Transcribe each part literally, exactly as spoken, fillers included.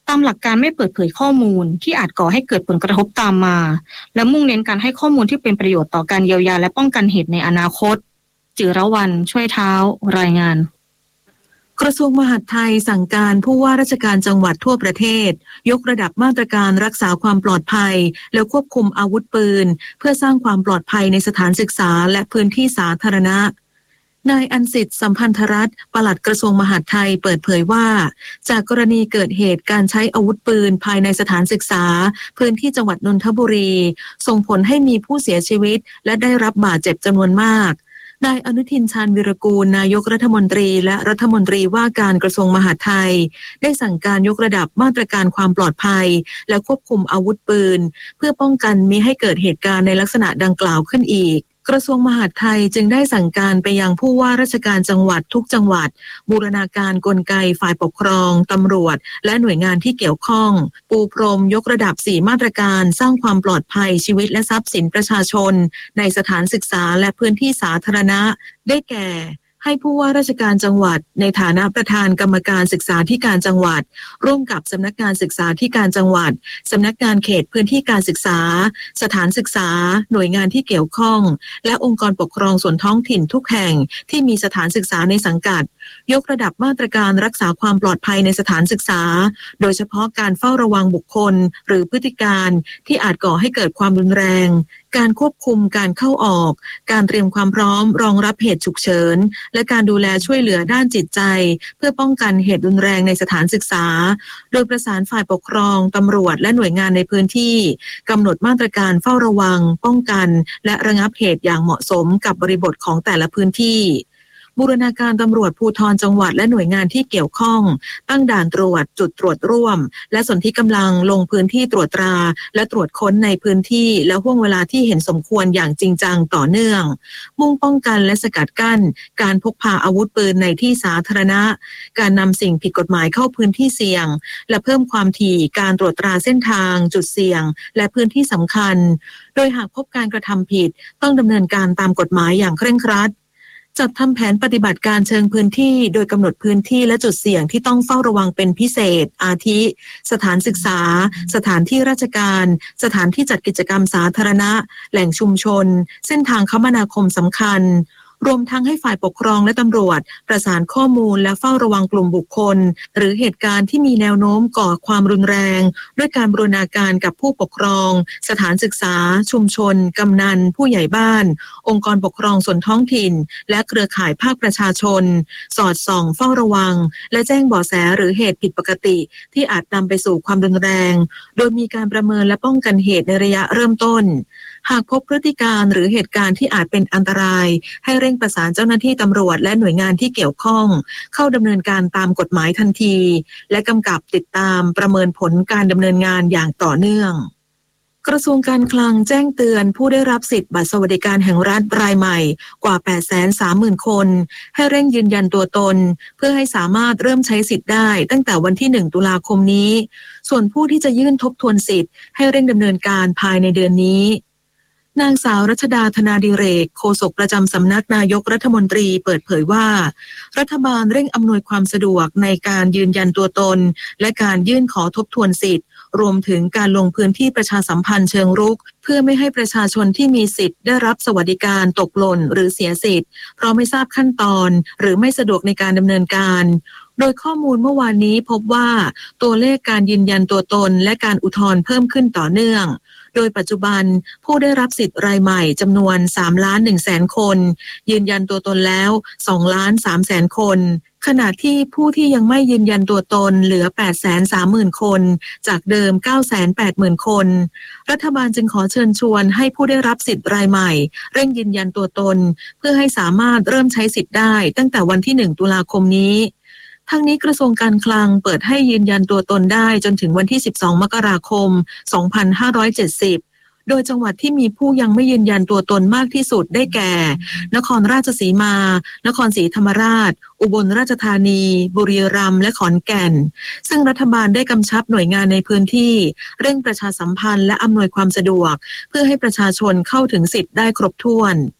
ตามหลักการไม่เปิดเผยข้อมูลที่อาจก่อให้เกิดผลกระทบตามมาและมุ่งเน้นการให้ข้อมูลที่เป็นประโยชน์ต่อการเยียวยาและป้องกันเหตุในอนาคตจิรวรรณช่วยเท้ารายงานกระทรวงมหาดไทยสั่งการผู้ว่าราชการจังหวัดทั่วประเทศยกระดับมาตรการรักษาความปลอดภัยและควบคุมอาวุธปืนเพื่อสร้างความปลอดภัยในสถานศึกษาและพื้นที่สาธารณะนายอันสิทธิ์สัมพันธรัตน์ปลัดกระทรวงมหาดไทยเปิดเผยว่าจากกรณีเกิดเหตุการใช้อาวุธปืนภายในสถานศึกษาพื้นที่จังหวัดนนทบุรีส่งผลให้มีผู้เสียชีวิตและได้รับบาดเจ็บจำนวนมากนายอนุทินชาญวิรากูลนายกรัฐมนตรีและรัฐมนตรีว่าการกระทรวงมหาดไทยได้สั่งการยกระดับมาตรการความปลอดภัยและควบคุมอาวุธปืนเพื่อป้องกันมิให้เกิดเหตุการณ์ในลักษณะดังกล่าวขึ้นอีกกระทรวงมหาดไทยจึงได้สั่งการไปยังผู้ว่าราชการจังหวัดทุกจังหวัดบูรณาการกลไกฝ่ายปกครองตำรวจและหน่วยงานที่เกี่ยวข้องปูพรมยกระดับสี่มาตรการสร้างความปลอดภัยชีวิตและทรัพย์สินประชาชนในสถานศึกษาและพื้นที่สาธารณะได้แก่ให้ผู้ว่าราชการจังหวัดในฐานะประธานกรรมการศึกษาธิการจังหวัดร่วมกับสำนักงานศึกษาธิการจังหวัดสำนักงานเขตพื้นที่การศึกษาสถานศึกษาหน่วยงานที่เกี่ยวข้องและองค์กรปกครองส่วนท้องถิ่นทุกแห่งที่มีสถานศึกษาในสังกัดยกระดับมาตรการรักษาความปลอดภัยในสถานศึกษาโดยเฉพาะการเฝ้าระวังบุคคลหรือพฤติการที่อาจก่อให้เกิดความรุนแรงการควบคุมการเข้าออกการเตรียมความพร้อมรองรับเหตุฉุกเฉินและการดูแลช่วยเหลือด้านจิตใจเพื่อป้องกันเหตุรุนแรงในสถานศึกษาโดยประสานฝ่ายปกครองตำรวจและหน่วยงานในพื้นที่กำหนดมาตรการเฝ้าระวังป้องกันและระงับเหตุอย่างเหมาะสมกับบริบทของแต่ละพื้นที่บูรณาการตำรวจภูธรจังหวัดและหน่วยงานที่เกี่ยวข้องตั้งด่านตรวจจุดตรวจร่วมและสนธิกำลังลงพื้นที่ตรวจตราและตรวจค้นในพื้นที่และห่วงเวลาที่เห็นสมควรอย่างจริงจังต่อเนื่องมุ่งป้องกันและสกัดกั้นการพกพาอาวุธปืนในที่สาธารณะการนำสิ่งผิดกฎหมายเข้าพื้นที่เสี่ยงและเพิ่มความถี่การตรวจตราเส้นทางจุดเสี่ยงและพื้นที่สำคัญโดยหากพบการกระทำผิดต้องดำเนินการตามกฎหมายอย่างเคร่งครัดจัดทำแผนปฏิบัติการเชิงพื้นที่โดยกำหนดพื้นที่และจุดเสี่ยงที่ต้องเฝ้าระวังเป็นพิเศษอาทิสถานศึกษาสถานที่ราชการสถานที่จัดกิจกรรมสาธารณะแหล่งชุมชนเส้นทางคมนาคมสำคัญรวมทั้งให้ฝ่ายปกครองและตำรวจประสานข้อมูลและเฝ้าระวังกลุ่มบุคคลหรือเหตุการณ์ที่มีแนวโน้มก่อความรุนแรงด้วยการบูรณาการกับผู้ปกครองสถานศึกษาชุมชนกำนันผู้ใหญ่บ้านองค์กรปกครองส่วนท้องถิ่นและเครือข่ายภาคประชาชนสอดส่องเฝ้าระวังและแจ้งเบาะแสหรือเหตุผิดปกติที่อาจนำไปสู่ความรุนแรงโดยมีการประเมินและป้องกันเหตุในระยะเริ่มต้นหากพบพฤติการหรือเหตุการณ์ที่อาจเป็นอันตรายให้เร่งประสานเจ้าหน้าที่ตำรวจและหน่วยงานที่เกี่ยวข้องเข้าดำเนินการตามกฎหมายทันทีและกำกับติดตามประเมินผลการดำเนินงานอย่างต่อเนื่องกระทรวงการคลังแจ้งเตือนผู้ได้รับสิทธิ์บัตรสวัสดิการแห่งรัฐรายใหม่กว่า แปดแสนสามหมื่น คนให้เร่งยืนยันตัวตนเพื่อให้สามารถเริ่มใช้สิทธิ์ได้ตั้งแต่วันที่หนึ่งตุลาคมนี้ส่วนผู้ที่จะยื่นทบทวนสิทธิ์ให้เร่งดำเนินการภายในเดือนนี้นางสาวรัชดาธนาดิเรกโฆษกประจำสำนักนายกรัฐมนตรีเปิดเผยว่ารัฐบาลเร่งอำนวยความสะดวกในการยืนยันตัวตนและการยื่นขอทบทวนสิทธิ์รวมถึงการลงพื้นที่ประชาสัมพันธ์เชิงรุกเพื่อไม่ให้ประชาชนที่มีสิทธิ์ได้รับสวัสดิการตกหล่นหรือเสียสิทธิ์เพราะไม่ทราบขั้นตอนหรือไม่สะดวกในการดำเนินการโดยข้อมูลเมื่อวานนี้พบว่าตัวเลขการยืนยันตัวตนและการอุทธรณ์เพิ่มขึ้นต่อเนื่องโดยปัจจุบันผู้ได้รับสิทธิ์รายใหม่จำนวน สามล้านหนึ่งแสน คนยืนยันตัวตนแล้ว สองล้านสามแสน คนขณะที่ผู้ที่ยังไม่ยืนยันตัวตนเหลือ แปดแสนสามหมื่น คนจากเดิม เก้าแสนแปดหมื่น คนรัฐบาลจึงขอเชิญชวนให้ผู้ได้รับสิทธิ์รายใหม่เร่งยืนยันตัวตนเพื่อให้สามารถเริ่มใช้สิทธิ์ได้ตั้งแต่วันที่หนึ่งตุลาคมนี้ทั้งนี้กระทรวงการคลังเปิดให้ยืนยันตัวตนได้จนถึงวันที่สิบสองมกราคมสองพันห้าร้อยเจ็ดสิบโดยจังหวัดที่มีผู้ยังไม่ยืนยันตัวตนมากที่สุดได้แก่นครราชสีมานครศรีธรรมราชอุบลราชธานีบุรีรัมย์และขอนแก่นซึ่งรัฐบาลได้กำชับหน่วยงานในพื้นที่เร่งประชาสัมพันธ์และอำนวยความสะดวกเพื่อให้ประชาชนเข้าถึงสิทธิ์ได้ครบถ้วน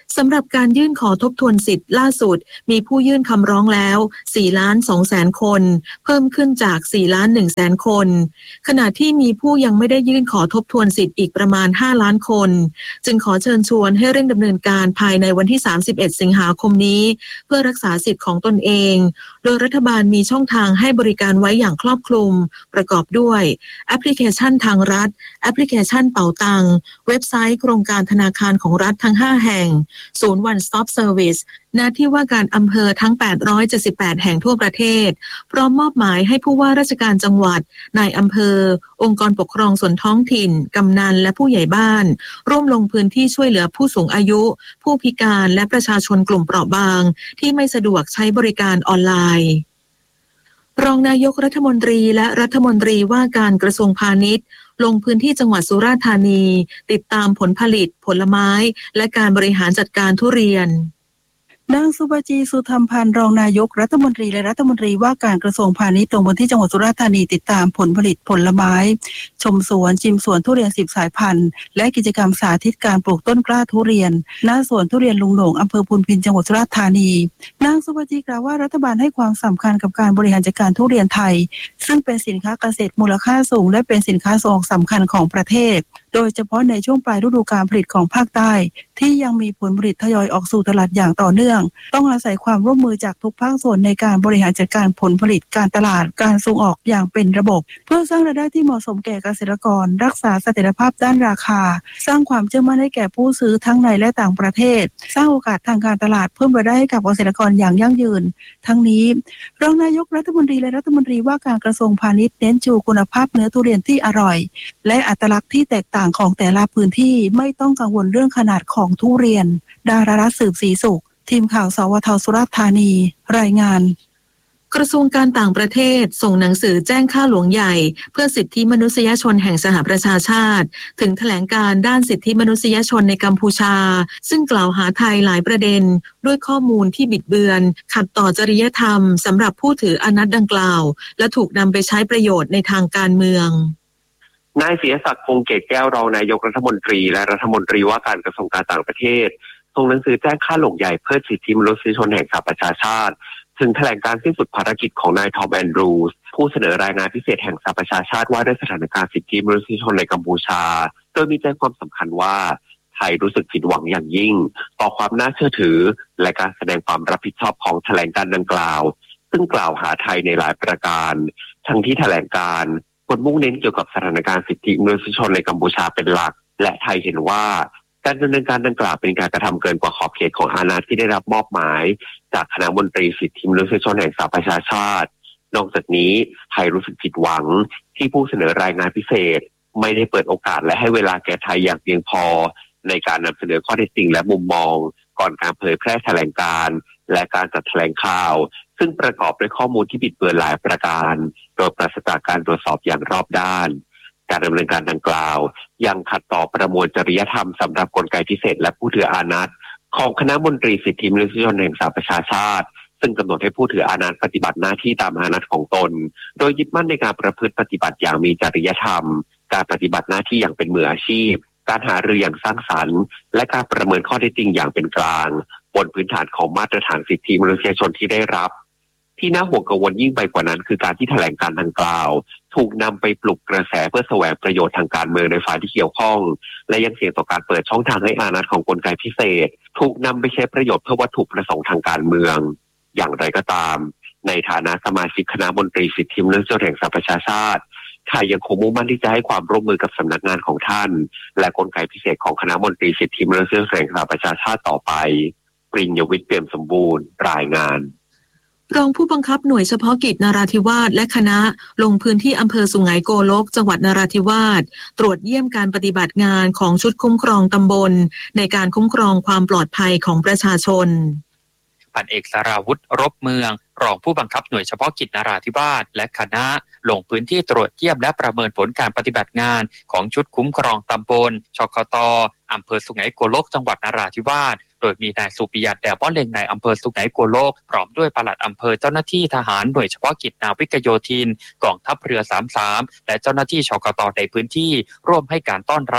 สำหรับการยื่นขอทบทวนสิทธิ์ล่าสุดมีผู้ยื่นคำร้องแล้วสี่ล้านสองแสนคนเพิ่มขึ้นจากสี่ล้านหนึ่งแสนคนขณะที่มีผู้ยังไม่ได้ยื่นขอทบทวนสิทธิ์อีกประมาณห้าล้านคนจึงขอเชิญชวนให้เร่งดำเนินการภายในวันที่สามสิบเอ็ดสิงหาคมนี้เพื่อรักษาสิทธิ์ของตนเองโดยรัฐบาลมีช่องทางให้บริการไว้อย่างครอบคลุมประกอบด้วยแอปพลิเคชันทางรัฐแอปพลิเคชันเป๋าตังเว็บไซต์โครงการธนาคารของรัฐทั้งห้าแห่งศูนย์ One Stop Service ณ ที่ว่าการอำเภอทั้งแปดร้อยเจ็ดสิบแปดแห่งทั่วประเทศพร้อมมอบหมายให้ผู้ว่าราชการจังหวัดนายอำเภอองค์กรปกครองส่วนท้องถิ่นกำนันและผู้ใหญ่บ้านร่วมลงพื้นที่ช่วยเหลือผู้สูงอายุผู้พิการและประชาชนกลุ่มเปราะบางที่ไม่สะดวกใช้บริการออนไลน์รองนายกรัฐมนตรีและรัฐมนตรีว่าการกระทรวงพาณิชย์ลงพื้นที่จังหวัดสุราษฎร์ธานีติดตามผลผลิตผลไม้และการบริหารจัดการทุเรียนนางสุบจีสุธรรมพันธ์รองนายกรัฐมนตรีและรัฐมนตรีว่าการกระทรวงพาณิชย์ลงพื้นที่จังหวัดสุราษฎร์ธานีติดตามผลผลิตผลไม้ชมสวนชิมสวนทุเรียนสิบสายพันธุ์และกิจกรรมสาธิตการปลูกต้นกล้าทุเรียนณสวนทุเรียนลุงหลงอำเภอพูนพินจังหวัดสุราษฎร์ธานีนางสุบจีกล่าวว่ารัฐบาลให้ความสำคัญกับการบริหารจัดการทุเรียนไทยซึ่งเป็นสินค้าเกษตรมูลค่าสูงและเป็นสินค้าส่งออกสำคัญของประเทศโดยเฉพาะในช่วงปลายฤดูกาลผลิตของภาคใต้ที่ยังมีผลผลิตทยอยออกสู่ตลาดอย่างต่อเนื่องต้องอาศัยความร่วมมือจากทุกภาคส่วนในการบริหารจัดการผลผลิตการตลาดการส่งออกอย่างเป็นระบบเพื่อสร้างรายได้ที่เหมาะสมแก่เกษตรกรรักษาเสถียรภาพด้านราคาสร้างความเชื่อมั่นให้แก่ผู้ซื้อทั้งในและต่างประเทศสร้างโอกาสทางการตลาดเพิ่มรายได้ให้กับเกษตรกรอย่างยั่งยืนทั้งนี้รองนายกรัฐมนตรีและรัฐมนตรีว่าการกระทรวงพาณิชย์เน้นชูคุณภาพเนื้อทุเรียนที่อร่อยและอัตลักษณ์ที่แตกต่างของแต่ละพื้นที่ไม่ต้องกังวลเรื่องขนาดของทุเรียนดารารัตน์สืบศรีสุขทีมข่าวสวทสุราษฎร์ธานีรายงานกระทรวงการต่างประเทศส่งหนังสือแจ้งข้าหลวงใหญ่เพื่อสิทธิมนุษยชนแห่งสหประชาชาติถึงแถลงการด้านสิทธิมนุษยชนในกัมพูชาซึ่งกล่าวหาไทยหลายประเด็นด้วยข้อมูลที่บิดเบือนขัดต่อจริยธรรมสำหรับผู้ถืออนัตดังกล่าวและถูกนำไปใช้ประโยชน์ในทางการเมืองนายเสียศักดิ์คงเกตแก้วรองนายกรัฐมนตรีและรัฐมนตรีว่าการกระทรวงการต่างประเทศส่งหนังสือแจ้งข้าหลวงใหญ่เพื่อสิทธิมนุษยชนแห่งสหประชาชาติถึงแถลงการสิ้นสุดภารกิจของนายทอมแอนดรูสผู้เสนอรายงานพิเศษแห่งสหประชาชาติว่าด้วยสถานการณ์สิทธิมนุษยชนในกัมพูชาโดยมีใจความสำคัญว่าไทยรู้สึกผิดหวังอย่างยิ่งต่อความน่าเชื่อถือและการแสดงความรับผิดชอบของแถลงการดังกล่าวซึ่งกล่าวหาไทยในหลายประการทั้งที่แถลงการกดมุ่งเน้นเกี่ยวกับสถานการณ์สิทธิมนุษยชนในกัมพูชาเป็นหลักและไทยเห็นว่าการดำเนินการดังกล่าวเป็นการกระทำเกินกว่าขอบเขตของอานัตที่ได้รับมอบหมายจากคณะมนตรีสิทธิมนุษยชนแห่งสหประชาชาตินอกจากนี้ไทยรู้สึกผิดหวังที่ผู้เสนอรายงานพิเศษไม่ได้เปิดโอกาสและให้เวลาแก่ไทยอย่างเพียงพอในการนำเสนอข้อเท็จจริงและมุมมองก่อนการเผยแพร่แถลงการณ์และการจัดแถลงข่าวซึ่งประกอบด้วยข้อมูลที่บิดเบือนหลายประการโดยปราศจากการตรวจสอบอย่างรอบด้านการดำเนินการดังกล่าวยังขัดต่อประมวลจริยธรรมสำหรับกลไกพิเศษและผู้ถืออานัตของคณะมนตรีสิทธิมนุษยชนแห่งสหประชาชาติซึ่งกำหนดให้ผู้ถืออานัตปฏิบัติหน้าที่ตามอานัตของตนโดยยึดมั่นในการประพฤติปฏิบัติอย่างมีจริยธรรมการปฏิบัติหน้าที่อย่างเป็นมืออาชีพการหารืออย่างสร้างสรรค์และการประเมินข้อเท็จจริงอย่างเป็นกลางบนพื้นฐานของมาตรฐานสิทธิมนุษยชนที่ได้รับที่น่าห่วงกังวลยิ่งไปกว่านั้นคือการที่แถลงการดังกล่าวถูกนำไปปลุกกระแสเพื่อแสวงประโยชน์ทางการเมืองในฝ่ายที่เกี่ยวข้องและยังเสี่ยงต่อการเปิดช่องทางให้อานัตของกลไกพิเศษถูกนำไปใช้ประโยชน์เพื่อวัตถุประสงค์ทางการเมืองอย่างไรก็ตามในฐานะสมาชิกคณะมนตรีสิทธิมนุษยชนแห่งสหประชาชาติไทยยังคงมุ่งมั่นที่จะให้ความร่วมมือกับสำนักงานของท่านและกลไกพิเศษของคณะมนตรีสิทธิมนุษยชนแห่งสหประชาชาติต่อไปปริญญวิทย์เปี่ยมสมบูรณ์รายงานรองผู้บังคับหน่วยเฉพาะกิจนราธิวาสและคณะลงพื้นที่อำเภอสุไหงโกลกจังหวัดนราธิวาสตรวจเยี่ยมการปฏิบัติงานของชุดคุ้มครองตำบลในการคุ้มครองความปลอดภัยของประชาชนพันเอกสราวุฒิรบเมืองรองผู้บังคับหน่วยเฉพาะกิจนราธิวาสและคณะลงพื้นที่ตรวจเยี่ยมและประเมินผลการปฏิบัติงานของชุดคุ้มครองตำบลชกต.อำเภอสุไหงโกลกจังหวัดนราธิวาสโดยมีนายสุปิยะแดป้อเล็งในอำเภอสุไหงโกลกพร้อมด้วยปลัดอำเภอเจ้าหน้าที่ทหารหน่วยเฉพาะกิจนาวิกโยธินกองทัพเรือสามสิบสามและเจ้าหน้าที่ชกต.ในพื้นที่ร่วมให้การต้อนรับ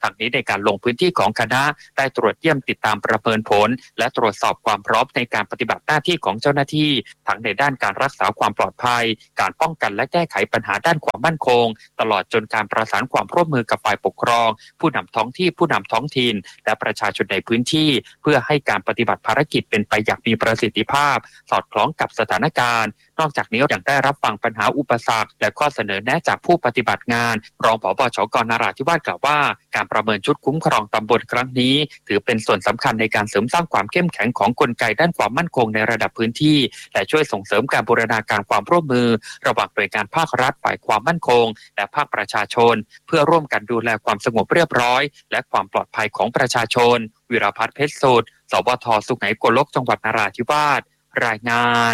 ทั้งนี้ในการลงพื้นที่ของคณะได้ตรวจเยี่ยมติดตามประเมินผลและตรวจสอบความพร้อมในการปฏิบัติหน้าที่ของเจ้าหน้าที่ทั้งในด้านการรักษาความปลอดภัยการป้องกันและแก้ไขปัญหาด้านความมั่นคงตลอดจนการประสานความร่วมมือกับฝ่ายปกครองผู้นำท้องที่ผู้นำท้องถิ่นและประชาชนในพื้นที่เพื่อให้การปฏิบัติภารกิจเป็นไปอย่างมีประสิทธิภาพสอดคล้องกับสถานการณ์นอกจากนี้ยังได้รับฟังปัญหาอุปสรรคและข้อเสนอแนะจากผู้ปฏิบัติงานรองผบ.ชก.นราธิวาสกล่าวว่าการประเมินชุดคุ้มครองตำบลครั้งนี้ถือเป็นส่วนสำคัญในการเสริมสร้างความเข้มแข็งของกลไกด้านความมั่นคงในระดับพื้นที่และช่วยส่งเสริมการบูรณาการความร่วมมือระหว่างหน่วยงานภาครัฐฝ่ายความมั่นคงและภาคประชาชนเพื่อร่วมกันดูแลความสงบเรียบร้อยและความปลอดภัยของประชาชนวิรพัฒน์เพชรสุดสวท.สุไหงโกลกจังหวัดนราธิวาสรายงาน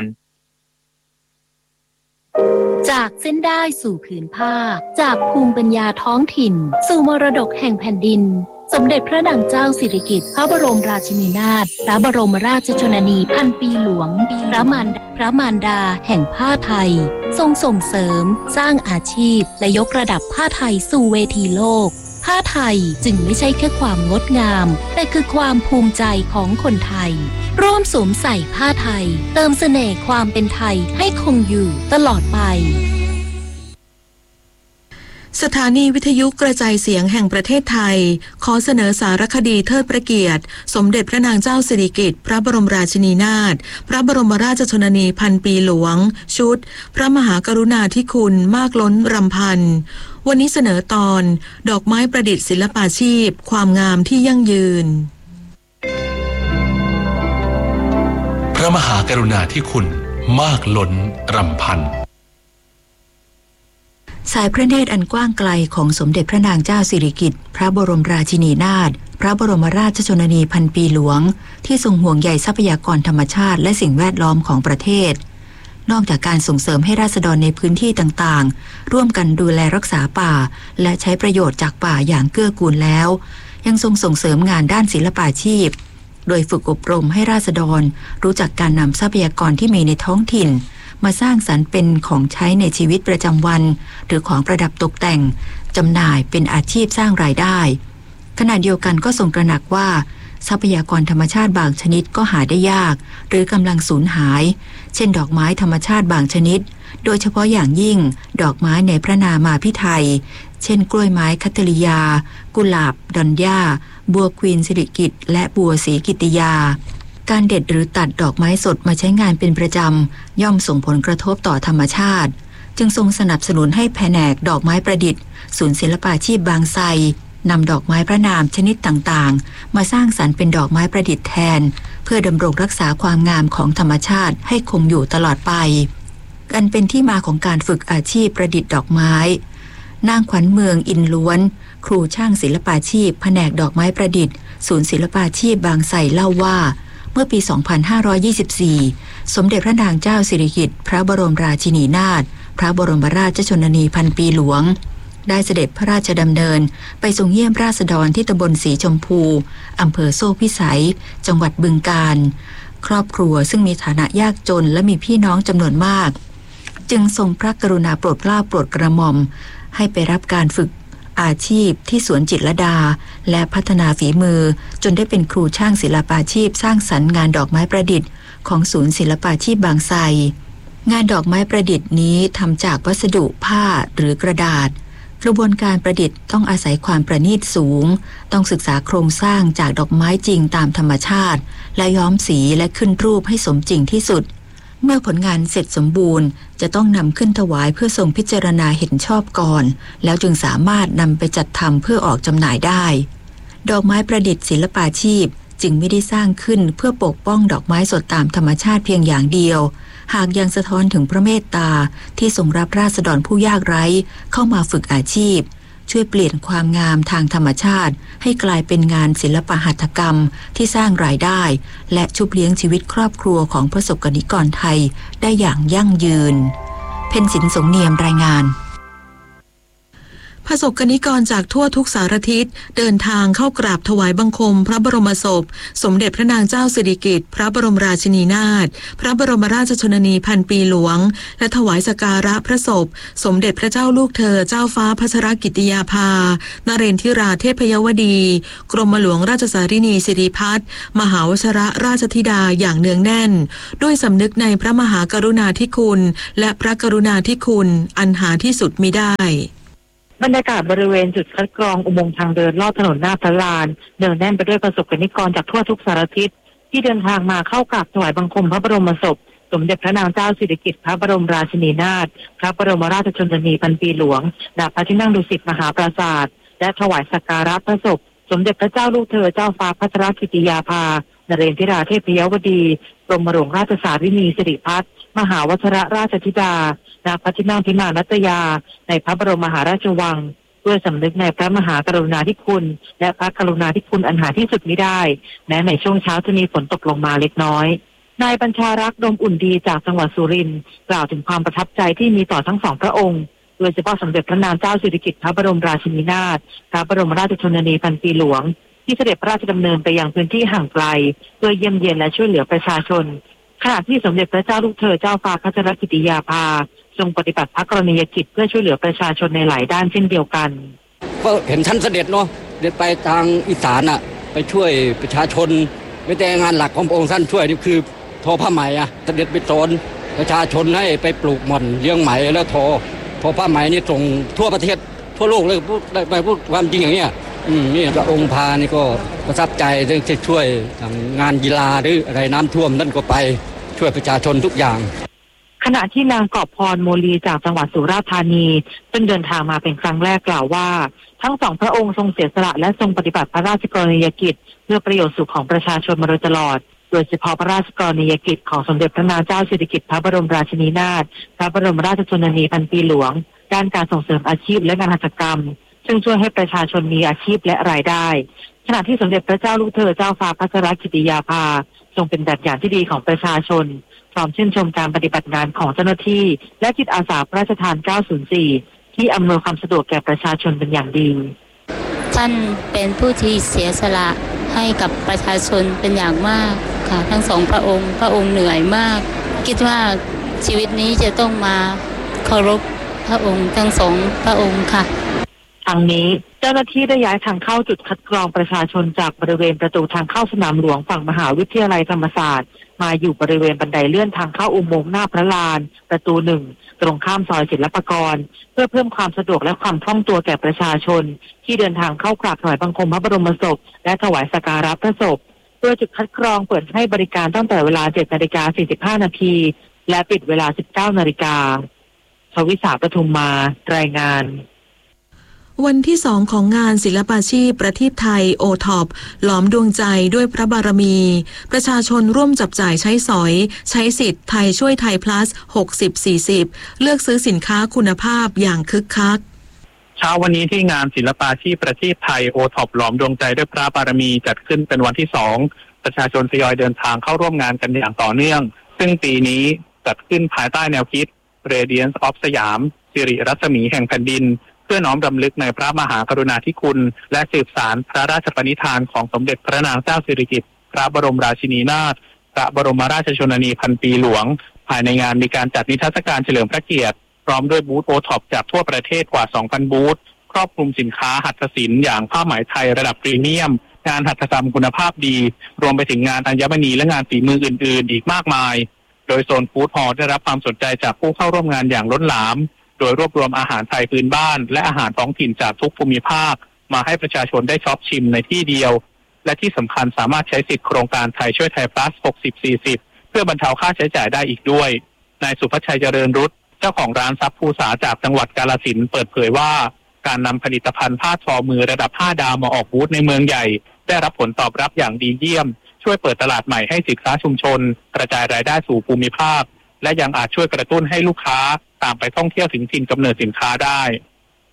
จากเส้นได้สู่ผืนผ้าจากภูมิปัญญาท้องถิ่นสู่มรดกแห่งแผ่นดินสมเด็จพระนางเจ้าสิริกิติ์พระบรมราชินีนาถพระบรมราชชนนีพันปีหลวงพระมารพระมารดาแห่งผ้าไทยทรงส่งเสริมสร้างอาชีพและยกระดับผ้าไทยสู่เวทีโลกผ้าไทยจึงไม่ใช่แค่ความงดงามแต่คือความภูมิใจของคนไทยร่วมสวมใส่ผ้าไทยเติมเสน่ห์ความเป็นไทยให้คงอยู่ตลอดไปสถานีวิทยุกระจายเสียงแห่งประเทศไทยขอเสนอสารคดีเทิดพระเกียรติสมเด็จพระนางเจ้าสิริกิติ์พระบรมราชินีนาถพระบรมราชชนนีพันปีหลวงชุดพระมหากรุณาธิคุณมากล้นรำพันวันนี้เสนอตอนดอกไม้ประดิษฐ์ศิลปาชีพความงามที่ยั่งยืนพระมหากรุณาธิคุณมากล้นรำพันสายพระเนตรอันกว้างไกลของสมเด็จพระนางเจ้าสิริกิติ์พระบรมราชินีนาถพระบรมราชชนนีพันปีหลวงที่ทรงห่วงใยทรัพยากรธรรมชาติและสิ่งแวดล้อมของประเทศนอกจากการส่งเสริมให้ราษฎรในพื้นที่ต่างๆร่วมกันดูแลรักษาป่าและใช้ประโยชน์จากป่าอย่างเกื้อกูลแล้วยังทรงส่งเสริมงานด้านศิลปาชีพโดยฝึกอบรมให้ราษฎรรู้จักการนำทรัพยากรที่มีในท้องถิ่นมาสร้างสรรค์เป็นของใช้ในชีวิตประจำวันหรือของประดับตกแต่งจำหน่ายเป็นอาชีพสร้างรายได้ขณะเดียวกันก็ทรงตระหนักว่าทรัพยากรธรรมชาติบางชนิดก็หาได้ยากหรือกำลังสูญหายเช่นดอกไม้ธรรมชาติบางชนิดโดยเฉพาะอย่างยิ่งดอกไม้ในพระนามาภิไธยเช่นกล้วยไม้คัตเตริยากุหลาบดอนย่าบัวควีนสิริกิติ์และบัวศรีกิติยาการเด็ดหรือตัดดอกไม้สดมาใช้งานเป็นประจำย่อมส่งผลกระทบต่อธรรมชาติจึงทรงสนับสนุนให้แผนกดอกไม้ประดิษฐ์ศูนย์ศิลปาชีพบางไทรนำดอกไม้พระนามชนิดต่างๆมาสร้างสรรค์เป็นดอกไม้ประดิษฐ์แทนเพื่อดำรงรักษาความงามของธรรมชาติให้คงอยู่ตลอดไปกันเป็นที่มาของการฝึกอาชีพประดิษฐ์ดอกไม้นางขวัญเมืองอินล้วนครูช่างศิลปาชีพแผนกดอกไม้ประดิษฐ์ศูนย์ศิลปาชีพบางไทรเล่าว่าเมื่อปี สองพันห้าร้อยยี่สิบสี่ สมเด็จพระนางเจ้าสิริกิติ์พระบรมราชินีนาถพระบรมราชชนนีพันปีหลวงได้เสด็จพระราชดำเนินไปทรงเยี่ยมราษฎรที่ตำบลสีชมพูอำเภอโซ่พิสัยจังหวัดบึงกาฬครอบครัวซึ่งมีฐานะยากจนและมีพี่น้องจำนวนมากจึงทรงพระกรุณาโปรดเกล้าโปรดกระหม่อมให้ไปรับการฝึกอาชีพที่สวนจิตรลดาและพัฒนาฝีมือจนได้เป็นครูช่างศิลปาชีพสร้างสรรค์งานดอกไม้ประดิษฐ์ของศูนย์ศิลปาชีพบางไทรงานดอกไม้ประดิษฐ์นี้ทำจากวัสดุผ้าหรือกระดาษกระบวนการประดิษฐ์ต้องอาศัยความประณีตสูงต้องศึกษาโครงสร้างจากดอกไม้จริงตามธรรมชาติและย้อมสีและขึ้นรูปให้สมจริงที่สุดเมื่อผลงานเสร็จสมบูรณ์จะต้องนำขึ้นถวายเพื่อทรงพิจารณาเห็นชอบก่อนแล้วจึงสามารถนำไปจัดทำเพื่อออกจำหน่ายได้ดอกไม้ประดิษฐ์ศิลปาชีพจึงไม่ได้สร้างขึ้นเพื่อปกป้องดอกไม้สดตามธรรมชาติเพียงอย่างเดียวหากยังสะท้อนถึงพระเมตตาที่ทรงรับราษฎรผู้ยากไร้เข้ามาฝึกอาชีพช่วยเปลี่ยนความงามทางธรรมชาติให้กลายเป็นงานศิลปหัตถกรรมที่สร้างรายได้และชุบเลี้ยงชีวิตครอบครัวของประสบกนิกรไทยได้อย่างยั่งยืนเพ็ญศิลป์สงเนียมรายงาน ผสบกนิกรจากทั่วทุกสารทิศเดินทางเข้ากราบถวายบังคมพระบรมศพสมเด็จพระนางเจ้าสิริกิติ์พระบรมราชินีนาถพระบรมราชชนนีพันปีหลวงและถวายสักการะพระศพสมเด็จพระเจ้าลูกเธอเจ้าฟ้าพัชรกิติยาภานเรนทิราเทพยวดีกรมหลวงราชสารินีสิริพัฒน์มหาวชรราชธิดาอย่างเนืองแน่นด้วยสำนึกในพระมหากรุณาธิคุณและพระกรุณาธิคุณอันหาที่สุดมิได้บรรยากาศบริเวณจุดคัดกรองอุโมงค์ทางเดินลอดถนนหน้าพระลานเนืองแน่นไปด้วยประสบกนิกรจากทั่วทุกสารทิศที่เดินทางมาเข้ากราบถวายบังคมพระบรมศพสมเด็จพระนางเจ้าสิริกิติ์พระบรมราชินีนาถพระบรมราชชนนีพันปีหลวงณพระที่นั่งดุสิตมหาปราสาทและถวายสักการะพระศพสมเด็จพระเจ้าลูกเธอเจ้าฟ้าพัชรกิติยาภานเรนทิราเทพยวดีกรมหลวงราชสารินีสิริพัฒน์มหาวชรราชธิดาณพระที่นั่งพิมานรัตยาในพระบรมมหาราชวังด้วยสำนึกในพระมหากรุณาธิคุณและพระกรุณาธิคุณอันหาที่สุดมิได้แม้ในช่วงเช้าจะมีฝนตกลงมาเล็กน้อยนายบัญชารักษ์ดมอุ่นดีจากจังหวัดสุรินทร์กล่าวถึงความประทับใจที่มีต่อทั้งสองพระองค์โดยเฉพาะสมเด็จพระนางเจ้าสิริกิติ์พระบรมราชินีนาถพระบรมราชชนนีพันปีหลวงที่เสด็จพระราชดำเนินไปยังพื้นที่ห่างไกลเพื่อเยี่ยมเยียนและช่วยเหลือประชาชนขณะที่สมเด็จพระเจ้าลูกเธอเจ้าฟ้าพัชรกิติยาภาทรงปฏิบัติพระกรณียกิจเพื่อช่วยเหลือประชาชนในหลายด้านเช่นเดียวกันก็เห็นท่านเสด็จเนาะเดินไปทางอีสานอ่ะไปช่วยประชาชนไม่แต่งานหลักของพระองค์ท่านช่วยนี่คือทอผ้าไหมอ่ะเสด็จไปสอนประชาชนให้ไปปลูกหม่อนเลี้ยงไหมแล้วทอทอผ้าไหมนี่ส่งทั่วประเทศทั่วโลกเลยพูดไปพูดความจริงอย่างเนี้ยอืมนี่พระองค์พานี่ก็ประทับใจเรื่องที่ช่วยงานกีฬาหรืออะไรน้ำท่วมนั่นก็ไปช่วยประชาชนทุกอย่างขณะที่นางกอบพรโมลีจากจังหวัดสุราษฎร์ธานีซึ่งเดินทางมาเป็นครั้งแรกกล่าวว่าทั้งสองพระองค์ทรงเสียสละและทรงปฏิบัติพระราชกรณียกิจเพื่อประโยชน์สุขของประชาชนมาโดยตลอดโดยเฉพาะพระราชกรณียกิจของสมเด็จพระนางเจ้าสิริกิติ์พระบรมราชินีนาถพระบรมราชชนนีพันปีหลวงด้านการส่งเสริมอาชีพและงานหัตถกรรมซึ่งช่วยให้ประชาชนมีอาชีพและรายได้ขณะที่สมเด็จพระเจ้าลูกเธอเจ้าฟ้าพัชรกิติยาภาทรงเป็นแบบอย่างที่ดีของประชาชนพร้อมชื่นชมการปฏิบัติงานของเจ้าหน้าที่และจิตอาสาพระราชทานเก้าศูนย์สี่ที่อำนวยความสะดวกแก่ประชาชนเป็นอย่างดีท่านเป็นผู้ที่เสียสละให้กับประชาชนเป็นอย่างมากค่ะทั้งสองพระองค์พระองค์เหนื่อยมากคิดว่าชีวิตนี้จะต้องมาเคารพพระองค์ทั้งสองพระองค์ค่ะทางนี้เจ้าหน้าที่ได้ย้ายทางเข้าจุดคัดกรองประชาชนจากบริเวณประตูทางเข้าสนามหลวงฝั่งมหาวิทยาลัยธรรมศาสตร์มาอยู่บริเวณบันไดเลื่อนทางเข้าอุโมงค์หน้าพระลานประตูหนึ่งตรงข้ามซอยศิลปากรเพื่อเพิ่มความสะดวกและความคล่องตัวแก่ประชาชนที่เดินทางเข้ากราบถวายบังคมพระบรมศพและถวายสักการะพระศพโดยจุดคัดกรองเปิดให้บริการตั้งแต่เวลา เจ็ดนาฬิกาสี่สิบห้านาทีและปิดเวลา สิบเก้านาฬิกาชวิสาปทุมมารายงานวันที่สองของงานศิลปาชีพประทีปไทยโอท็อปหลอมดวงใจด้วยพระบารมีประชาชนร่วมจับจ่ายใช้สอยใช้สิทธิ์ไทยช่วยไทย plus หกสิบ สี่สิบเลือกซื้อสินค้าคุณภาพอย่างคึกคักเช้าวันนี้ที่งานศิลปาชีพประทีปไทยโอท็อปหลอมดวงใจด้วยพระบารมีจัดขึ้นเป็นวันที่สองประชาชนทยอยเดินทางเข้าร่วมงานกันอย่างต่อเนื่องซึ่งปีนี้จัดขึ้นภายใต้แนวคิด Radiance of สยามสิริรัศมีแห่งแผ่นดินเพื่อน้อมรำลึกในพระมหากรุณาธิคุณและสืบสานพระราชปณิธานของสมเด็จพระนางเจ้าสิริกิติ์พระบรมราชินีนาถพระบรมราชชนนีพันปีหลวงภายในงานมีการจัดนิทรรศการเฉลิมพระเกียรติพร้อมด้วยบูธโอท็อปจากทั่วประเทศกว่า สองพัน บูธครอบคลุมสินค้าหัตถศิลป์อย่างผ้าไหมไทยระดับพรีเมียมงานหัตถกรรมคุณภาพดีรวมไปถึงงานอัญมณีและงานฝีมืออื่นๆอีกมากมายโดยโซนฟู้ดฮอลล์ได้รับความสนใจจากผู้เข้าร่วมงานอย่างล้นหลามโดยรวบรวมอาหารไทยพื้นบ้านและอาหารท้องถิ่นจากทุกภูมิภาคมาให้ประชาชนได้ช็อปชิมในที่เดียวและที่สำคัญสามารถใช้สิทธิโครงการไทยช่วยไทย plus หกสิบ สี่สิบเพื่อบรรเทาค่าใช้จ่ายได้อีกด้วยนายสุภชัยเจริญรุตเจ้าของร้านซับภูษาจากจังหวัดกาฬสินธุ์เปิดเผยว่าการนำผลิตภัณฑ์ผ้าทอมือระดับห้าดาวมาออกบูธในเมืองใหญ่ได้รับผลตอบรับอย่างดีเยี่ยมช่วยเปิดตลาดใหม่ให้สินค้าชุมชนกระจายรายได้สู่ภูมิภาคและยังอาจช่วยกระตุ้นให้ลูกค้าตามไปท่องเที่ยวถึงถิ่นกำเนิดสินค้าได้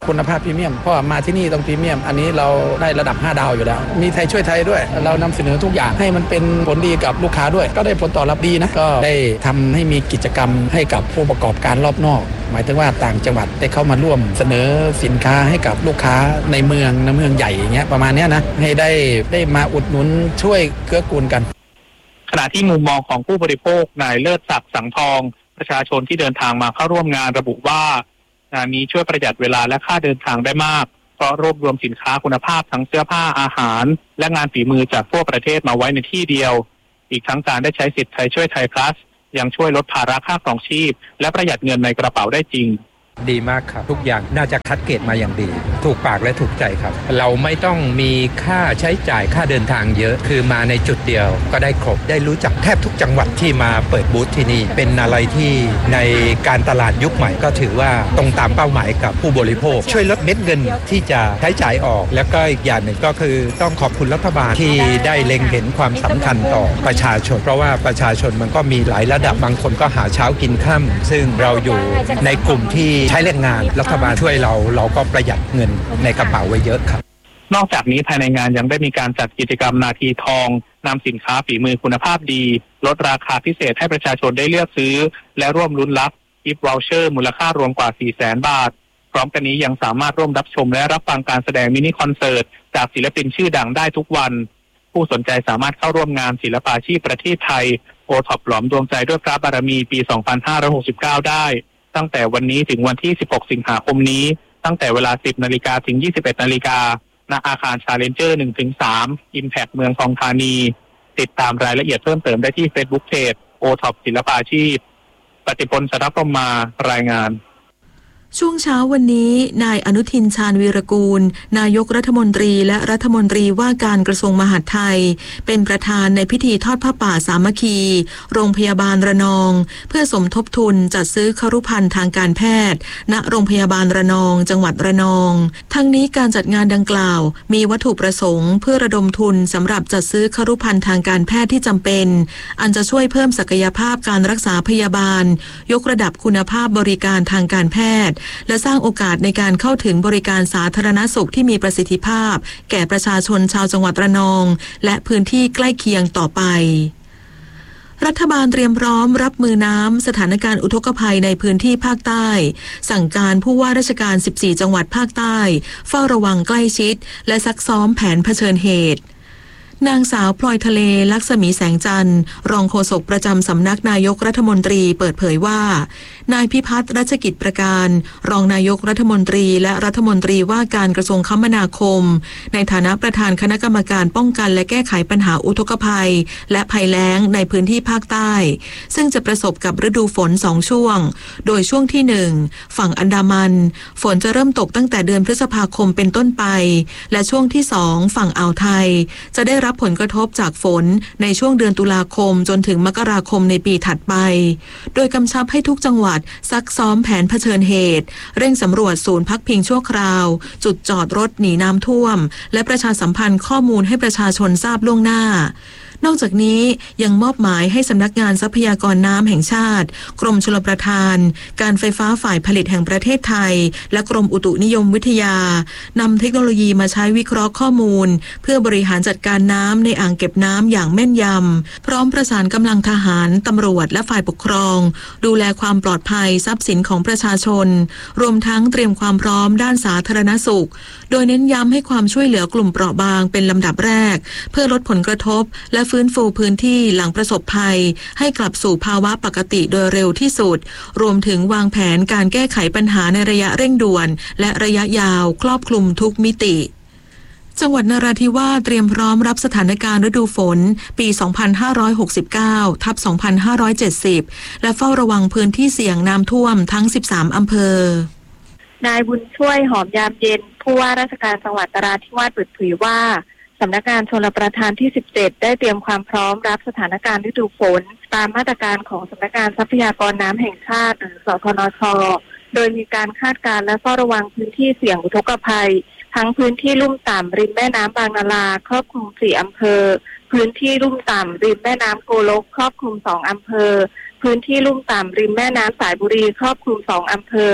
คุณภาพพรีเมียมเพราะมาที่นี่ต้องพรีเมียมอันนี้เราได้ระดับห้าดาวอยู่แล้วมีไทยช่วยไทยด้วยเรานำเสนอทุกอย่างให้มันเป็นผลดีกับลูกค้าด้วยก็ได้ผลตอบรับดีนะก็ได้ทำให้มีกิจกรรมให้กับผู้ประกอบการรอบนอกหมายถึงว่าต่างจังหวัดได้เข้ามาร่วมเสนอสินค้าให้กับลูกค้าในเมืองในเมืองใหญ่อย่างเงี้ยประมาณนี้นะให้ได้ได้มาอุดหนุนช่วยเกื้อกูลกันขณะที่มุมมองของผู้บริโภคนายเลิศศักดิ์สังทองประชาชนที่เดินทางมาเข้าร่วมงานระบุว่างานนี้ช่วยประหยัดเวลาและค่าเดินทางได้มากเพราะรวบรวมสินค้าคุณภาพทั้งเสื้อผ้าอาหารและงานฝีมือจากทั่วประเทศมาไว้ในที่เดียวอีกทั้งการได้ใช้สิทธิ์ไทยช่วยไทย plus ยังช่วยลดภาระค่าครองชีพและประหยัดเงินในกระเป๋าได้จริงดีมากครับทุกอย่างน่าจะคัดเกรดมาอย่างดีถูกปากและถูกใจครับเราไม่ต้องมีค่าใช้จ่ายค่าเดินทางเยอะคือมาในจุดเดียวก็ได้ครบได้รู้จักแทบทุกจังหวัดที่มาเปิดบูธที่นี่เป็นอะไรที่ในการตลาดยุคใหม่ก็ถือว่าตรงตามเป้าหมายกับผู้บริโภคช่วยลดเม็ดเงินที่จะใช้จ่ายออกแล้วก็อีกอย่างหนึ่งก็คือต้องขอบคุณรัฐบาลที่ได้เล็งเห็นความสำคัญต่อประชาชนเพราะว่าประชาชนมันก็มีหลายระดับบางคนก็หาเช้ากินค่ำซึ่งเราอยู่ในกลุ่มที่ใช้แรงงานรัฐบาลช่วยเราเราก็ประหยัดเงินในกระเป๋าไว้เยอะครับนอกจากนี้ภายในงานยังได้มีการจัดกิจกรรมนาทีทองนำสินค้าฝีมือคุณภาพดีลดราคาพิเศษให้ประชาชนได้เลือกซื้อและร่วมลุ้นรับกิฟต์วอลเชอร์มูลค่ารวมกว่า สี่แสน บาทพร้อมกันนี้ยังสามารถร่วมรับชมและรับฟังการแสดงมินิคอนเสิร์ตจากศิลปินชื่อดังได้ทุกวันผู้สนใจสามารถเข้าร่วมงานศิลปาชีพประเทศไทยโอท็อปหลอมดวงใจด้วยพระบารมีปี สองพันห้าร้อยหกสิบเก้า ได้ตั้งแต่วันนี้ถึงวันที่ สิบหก สิงหาคมนี้ตั้งแต่เวลา สิบนาฬิกา ถึง ยี่สิบเอ็ดนาฬิกา ณ อาคาร Challenger หนึ่งถึงสาม Impact เมืองทองธานีติดตามรายละเอียดเพิ่มเติมได้ที่ Facebook Page โอ ท็อป ศิลปาชีพปฏิพล สัทธพรหมมารายงานช่วงเช้าวันนี้นายอนุทินชาญวีรกูลนายกรัฐมนตรีและรัฐมนตรีว่าการกระทรวงมหาดไทยเป็นประธานในพิธีทอดผ้าป่าสามัคคีโรงพยาบาลระนองเพื่อสมทบทุนจัดซื้อครุภัณฑ์ทางการแพทย์ณโรงพยาบาลระนองจังหวัดระนองทั้งนี้การจัดงานดังกล่าวมีวัตถุประสงค์เพื่อระดมทุนสำหรับจัดซื้อครุภัณฑ์ทางการแพทย์ที่จำเป็นอันจะช่วยเพิ่มศักยภาพการรักษาพยาบาลยกระดับคุณภาพบริการทางการแพทย์และสร้างโอกาสในการเข้าถึงบริการสาธารณสุขที่มีประสิทธิภาพแก่ประชาชนชาวจังหวัดระนองและพื้นที่ใกล้เคียงต่อไปรัฐบาลเตรียมพร้อมรับมือน้ำสถานการณ์อุทกภัยในพื้นที่ภาคใต้สั่งการผู้ว่าราชการสิบสี่จังหวัดภาคใต้เฝ้าระวังใกล้ชิดและซักซ้อมแผนเผชิญเหตุนางสาวพลอยทะเลลักษมีแสงจันทร์รองโฆษกประจำสำนักนายกรัฐมนตรีเปิดเผยว่านายพิพัฒน์รัชกิจประการรองนายกรัฐมนตรีและรัฐมนตรีว่าการกระทรวงคมนาคมในฐานะประธานคณะกรรมการป้องกันและแก้ไขปัญหาอุทกภัยและภัยแล้งในพื้นที่ภาคใต้ซึ่งจะประสบกับฤดูฝนสองช่วงโดยช่วงที่หนึ่งฝั่งอันดามันฝนจะเริ่มตกตั้งแต่เดือนพฤษภาคมเป็นต้นไปและช่วงที่สองฝั่งอ่าวไทยจะได้รับผลกระทบจากฝนในช่วงเดือนตุลาคมจนถึงมกราคมในปีถัดไปโดยกำชับให้ทุกจังหวัดซักซ้อมแผนเผชิญเหตุเร่งสำรวจศูนย์พักพิงชั่วคราวจุดจอดรถหนีน้ำท่วมและประชาสัมพันธ์ข้อมูลให้ประชาชนทราบล่วงหน้านอกจากนี้ยังมอบหมายให้สำนักงานทรัพยากรน้ำแห่งชาติกรมชลประทานการไฟฟ้าฝ่ายผลิตแห่งประเทศไทยและกรมอุตุนิยมวิทยานำเทคโนโลยีมาใช้วิเคราะห์ข้อมูลเพื่อบริหารจัดการน้ำในอ่างเก็บน้ำอย่างแม่นยำพร้อมประสานกำลังทหารตำรวจและฝ่ายปกครองดูแลความปลอดภัยทรัพย์สินของประชาชนรวมทั้งเตรียมความพร้อมด้านสาธารณสุขโดยเน้นย้ำให้ความช่วยเหลือกลุ่มเปราะบางเป็นลำดับแรกเพื่อลดผลกระทบและฟื้นฟูพื้นที่หลังประสบภัยให้กลับสู่ภาวะปกติโดยเร็วที่สุดรวมถึงวางแผนการแก้ไขปัญหาในระยะเร่งด่วนและระยะยาวครอบคลุมทุกมิติจังหวัดนราธิวาสเตรียมพร้อมรับสถานการณ์ฤดูฝนปี สองพันห้าร้อยหกสิบเก้า ทับ สองพันห้าร้อยเจ็ดสิบ และเฝ้าระวังพื้นที่เสี่ยงน้ำท่วมทั้งสิบสามอำเภอนายบุญช่วยหอมยามเย็นผู้ว่าราชการจังหวัดนราธิวาสเปิดเผยว่าสำนักงานชลประทานที่สิบเจ็ดได้เตรียมความพร้อมรับสถานการณ์ฤดูฝนตามมาตรการของสำนักงานทรัพยากรน้ำแห่งชาติหรือสทนช.โดยมีการคาดการณ์และเฝ้าระวังพื้นที่เสี่ยงอุทกภัยทั้งพื้นที่ลุ่มต่ำริมแม่น้ำบางนาราครอบคลุมสี่อำเภอพื้นที่ลุ่มต่ำริมแม่น้ำโกลกครอบคลุมสองอำเภอพื้นที่ลุ่มต่ำริมแม่น้ำสายบุรีครอบคลุมสองอำเภอ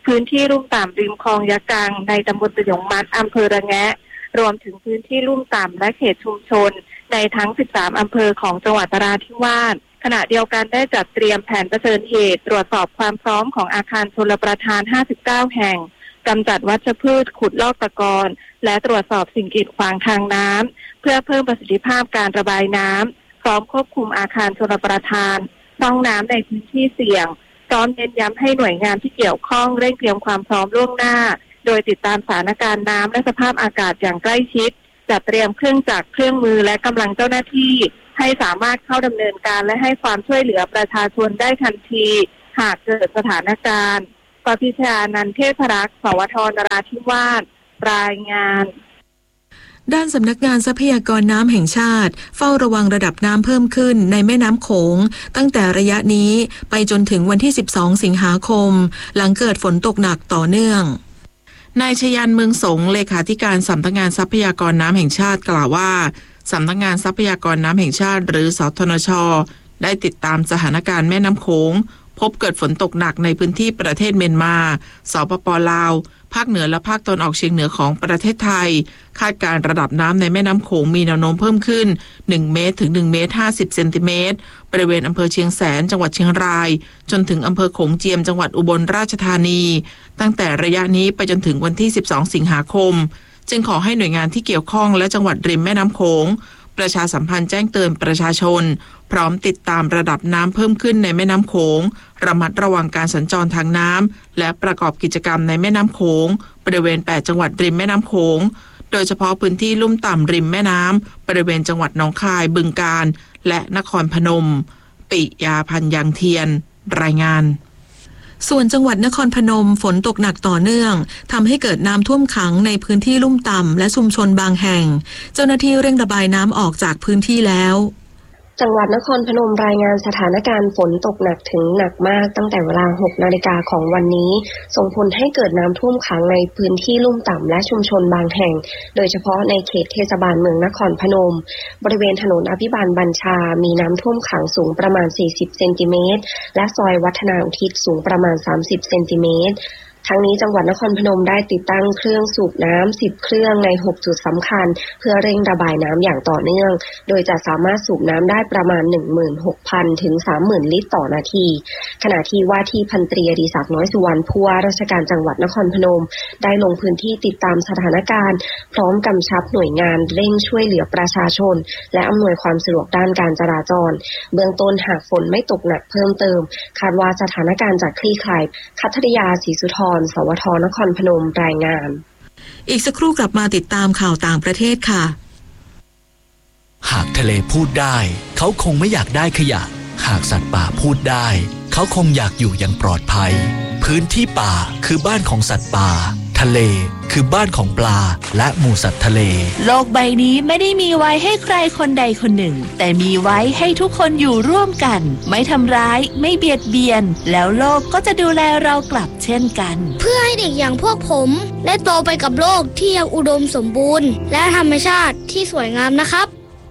พื้นที่ลุ่มต่ำริมคลองยะกังในตำบลตะหยงมัดอำเภอระแงะรวมถึงพื้นที่ลุ่มต่ำและเขตชุมชนในทั้งสิบสามอำเภอของจังหวัดนราธิวาสขณะเดียวกันได้จัดเตรียมแผนเผชิญเหตุตรวจสอบความพร้อมของอาคารชลประทานห้าสิบเก้าแห่งกำจัดวัชพืชขุดลอกตะกอนและตรวจสอบสิ่งกีดขวางทางน้ำเพื่อเพิ่มประสิทธิภาพการระบายน้ำพร้อมควบคุมอาคารชลประทานร่องน้ำในพื้นที่เสี่ยงพร้อมเน้นย้ำให้หน่วยงานที่เกี่ยวข้องเร่งเตรียมความพร้อมล่วงหน้าโดยติดตามสถานการณ์น้ำและสภาพอากาศอย่างใกล้ชิดจัดเตรียมเครื่องจักรเครื่องมือและกำลังเจ้าหน้าที่ให้สามารถเข้าดำเนินการและให้ความช่วยเหลือประชาชนได้ทันทีหากเกิดสถานการณ์ปพิชานันเทพรักษ์ สวท นราธิวาสรายงานด้านสำนักงานทรัพยากรน้ำแห่งชาติเฝ้าระวังระดับน้ำเพิ่มขึ้นในแม่น้ำโขงตั้งแต่ระยะนี้ไปจนถึงวันที่สิบสองสิงหาคมหลังเกิดฝนตกหนักต่อเนื่องนายชยันเมืองสงเลขาธิการสำนักงานทรัพยากรน้ำแห่งชาติกล่าวว่าสำนักงานทรัพยากรน้ำแห่งชาติหรือสทนช.ได้ติดตามสถานการณ์แม่น้ำโขงพบเกิดฝนตกหนักในพื้นที่ประเทศเมียนมาสปป.ลาวภาคเหนือและภาคตะวันออกเฉียงเหนือของประเทศไทยคาดการระดับน้ำในแม่น้ำโขงมีแนวโน้มเพิ่มขึ้นหนึ่งเมตรถึงหนึ่งเมตรห้าสิบเซนติเมตรบริเวณอำเภอเชียงแสนจังหวัดเชียงรายจนถึงอำเภอโขงเจียมจังหวัดอุบลราชธานีตั้งแต่ระยะนี้ไปจนถึงวันที่สิบสองสิงหาคมจึงขอให้หน่วยงานที่เกี่ยวข้องและจังหวัดริมแม่น้ำโขงประชาสัมพันธ์แจ้งเตือนประชาชนพร้อมติดตามระดับน้ำเพิ่มขึ้นในแม่น้ำโขงระมัดระวังการสัญจรทางน้ำและประกอบกิจกรรมในแม่น้ำโขงบริเวณแปดจังหวัดริมแม่น้ำโขงโดยเฉพาะพื้นที่ลุ่มต่ำริมแม่น้ำบริเวณจังหวัดหนองคายบึงกาฬและนครพนมปิยาพันธ์ยังเทียนรายงานส่วนจังหวัดนครพนมฝนตกหนักต่อเนื่องทำให้เกิดน้ำท่วมขังในพื้นที่ลุ่มต่ำและชุมชนบางแห่งเจ้าหน้าที่เร่งระบายน้ำออกจากพื้นที่แล้วจังหวัดนครพนมรายงานสถานการณ์ฝนตกหนักถึงหนักมากตั้งแต่เวลาหกนาฬิกาของวันนี้ส่งผลให้เกิดน้ำท่วมขังในพื้นที่ลุ่มต่ำและชุมชนบางแห่งโดยเฉพาะในเขตเทศบาลเมืองนครพนมบริเวณถนนอภิบาลบัญชามีน้ำท่วมขังสูงประมาณสี่สิบเซนติเมตรและซอยวัฒนาอุทิศสูงประมาณสามสิบเซนติเมตรทั้งนี้จังหวัดนครพนมได้ติดตั้งเครื่องสูบน้ำสิบเครื่องในหกจุดสำคัญเพื่อเร่งระบายน้ำอย่างต่อเนื่องโดยจะสามารถสูบน้ำได้ประมาณ หนึ่งหมื่นหกพัน ถึง สามหมื่น ลิตรต่อนาทีขณะที่ว่าที่พันตรีอดิศักดิ์น้อยสุวรรณผู้ว่าราชการจังหวัดนครพนมได้ลงพื้นที่ติดตามสถานการณ์พร้อมกำชับหน่วยงานเร่งช่วยเหลือประชาชนและอำนวยความสะดวกด้านการจราจรเบื้องต้นหากฝนไม่ตกหนักเพิ่มเติมคาดว่าสถานการณ์จะคลี่คลายคัทธริยาศรีสุธรสวทนครพนมรายงานอีกสักครู่กลับมาติดตามข่าวต่างประเทศค่ะหากทะเลพูดได้เขาคงไม่อยากได้ขยะหากสัตว์ป่าพูดได้เขาคงอยากอยู่อย่างปลอดภัยพื้นที่ป่าคือบ้านของสัตว์ป่าทะเลคือบ้านของปลาและหมู่สัตว์ทะเลโลกใบนี้ไม่ได้มีไว้ให้ใครคนใดคนหนึ่งแต่มีไว้ให้ทุกคนอยู่ร่วมกันไม่ทำร้ายไม่เบียดเบียนแล้วโลกก็จะดูแลเรากลับเช่นกันเพื่อให้เด็กอย่างพวกผมได้โตไปกับโลกที่ยังอุดมสมบูรณ์และธรรมชาติที่สวยงามนะครับ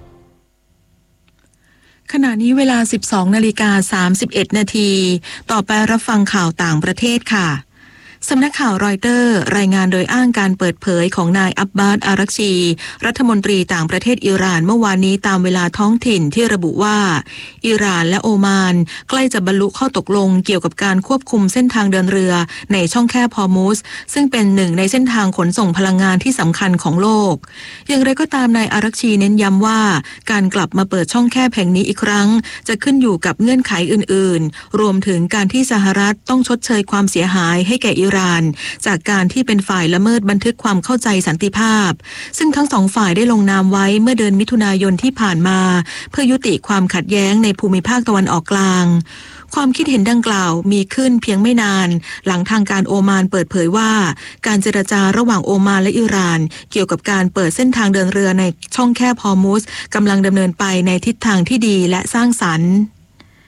ขณะนี้เวลา สิบสองนาฬิกาสามสิบเอ็ด นาทีต่อไปรับฟังข่าวต่างประเทศค่ะสำนักข่าวรอยเตอร์รายงานโดยอ้างการเปิดเผยของนายอับบาสอารักชีรัฐมนตรีต่างประเทศอิหร่านเมื่อวานนี้ตามเวลาท้องถิ่นที่ระบุว่าอิหร่านและโอมานใกล้จะบรรลุข้อตกลงเกี่ยวกับการควบคุมเส้นทางเดินเรือในช่องแคบฮอร์มุสซึ่งเป็นหนึ่งในเส้นทางขนส่งพลังงานที่สำคัญของโลกอย่างไรก็ตามนายอารักชีเน้นย้ำว่าการกลับมาเปิดช่องแคบแห่งนี้อีกครั้งจะขึ้นอยู่กับเงื่อนไขอื่นๆรวมถึงการที่สหรัฐต้องชดเชยความเสียหายให้แก่อิหร่านจากการที่เป็นฝ่ายละเมิดบันทึกความเข้าใจสันติภาพซึ่งทั้งสองฝ่ายได้ลงนามไว้เมื่อเดือนมิถุนายนที่ผ่านมาเพื่อยุติความขัดแย้งในภูมิภาคตะวันออกกลางความคิดเห็นดังกล่าวมีขึ้นเพียงไม่นานหลังทางการโอมานเปิดเผยว่าการเจรจาระหว่างโอมานและอิหร่านเกี่ยวกับการเปิดเส้นทางเดินเรือในช่องแคบฮอร์มุสกำลังดำเนินไปในทิศทางที่ดีและสร้างสรรค์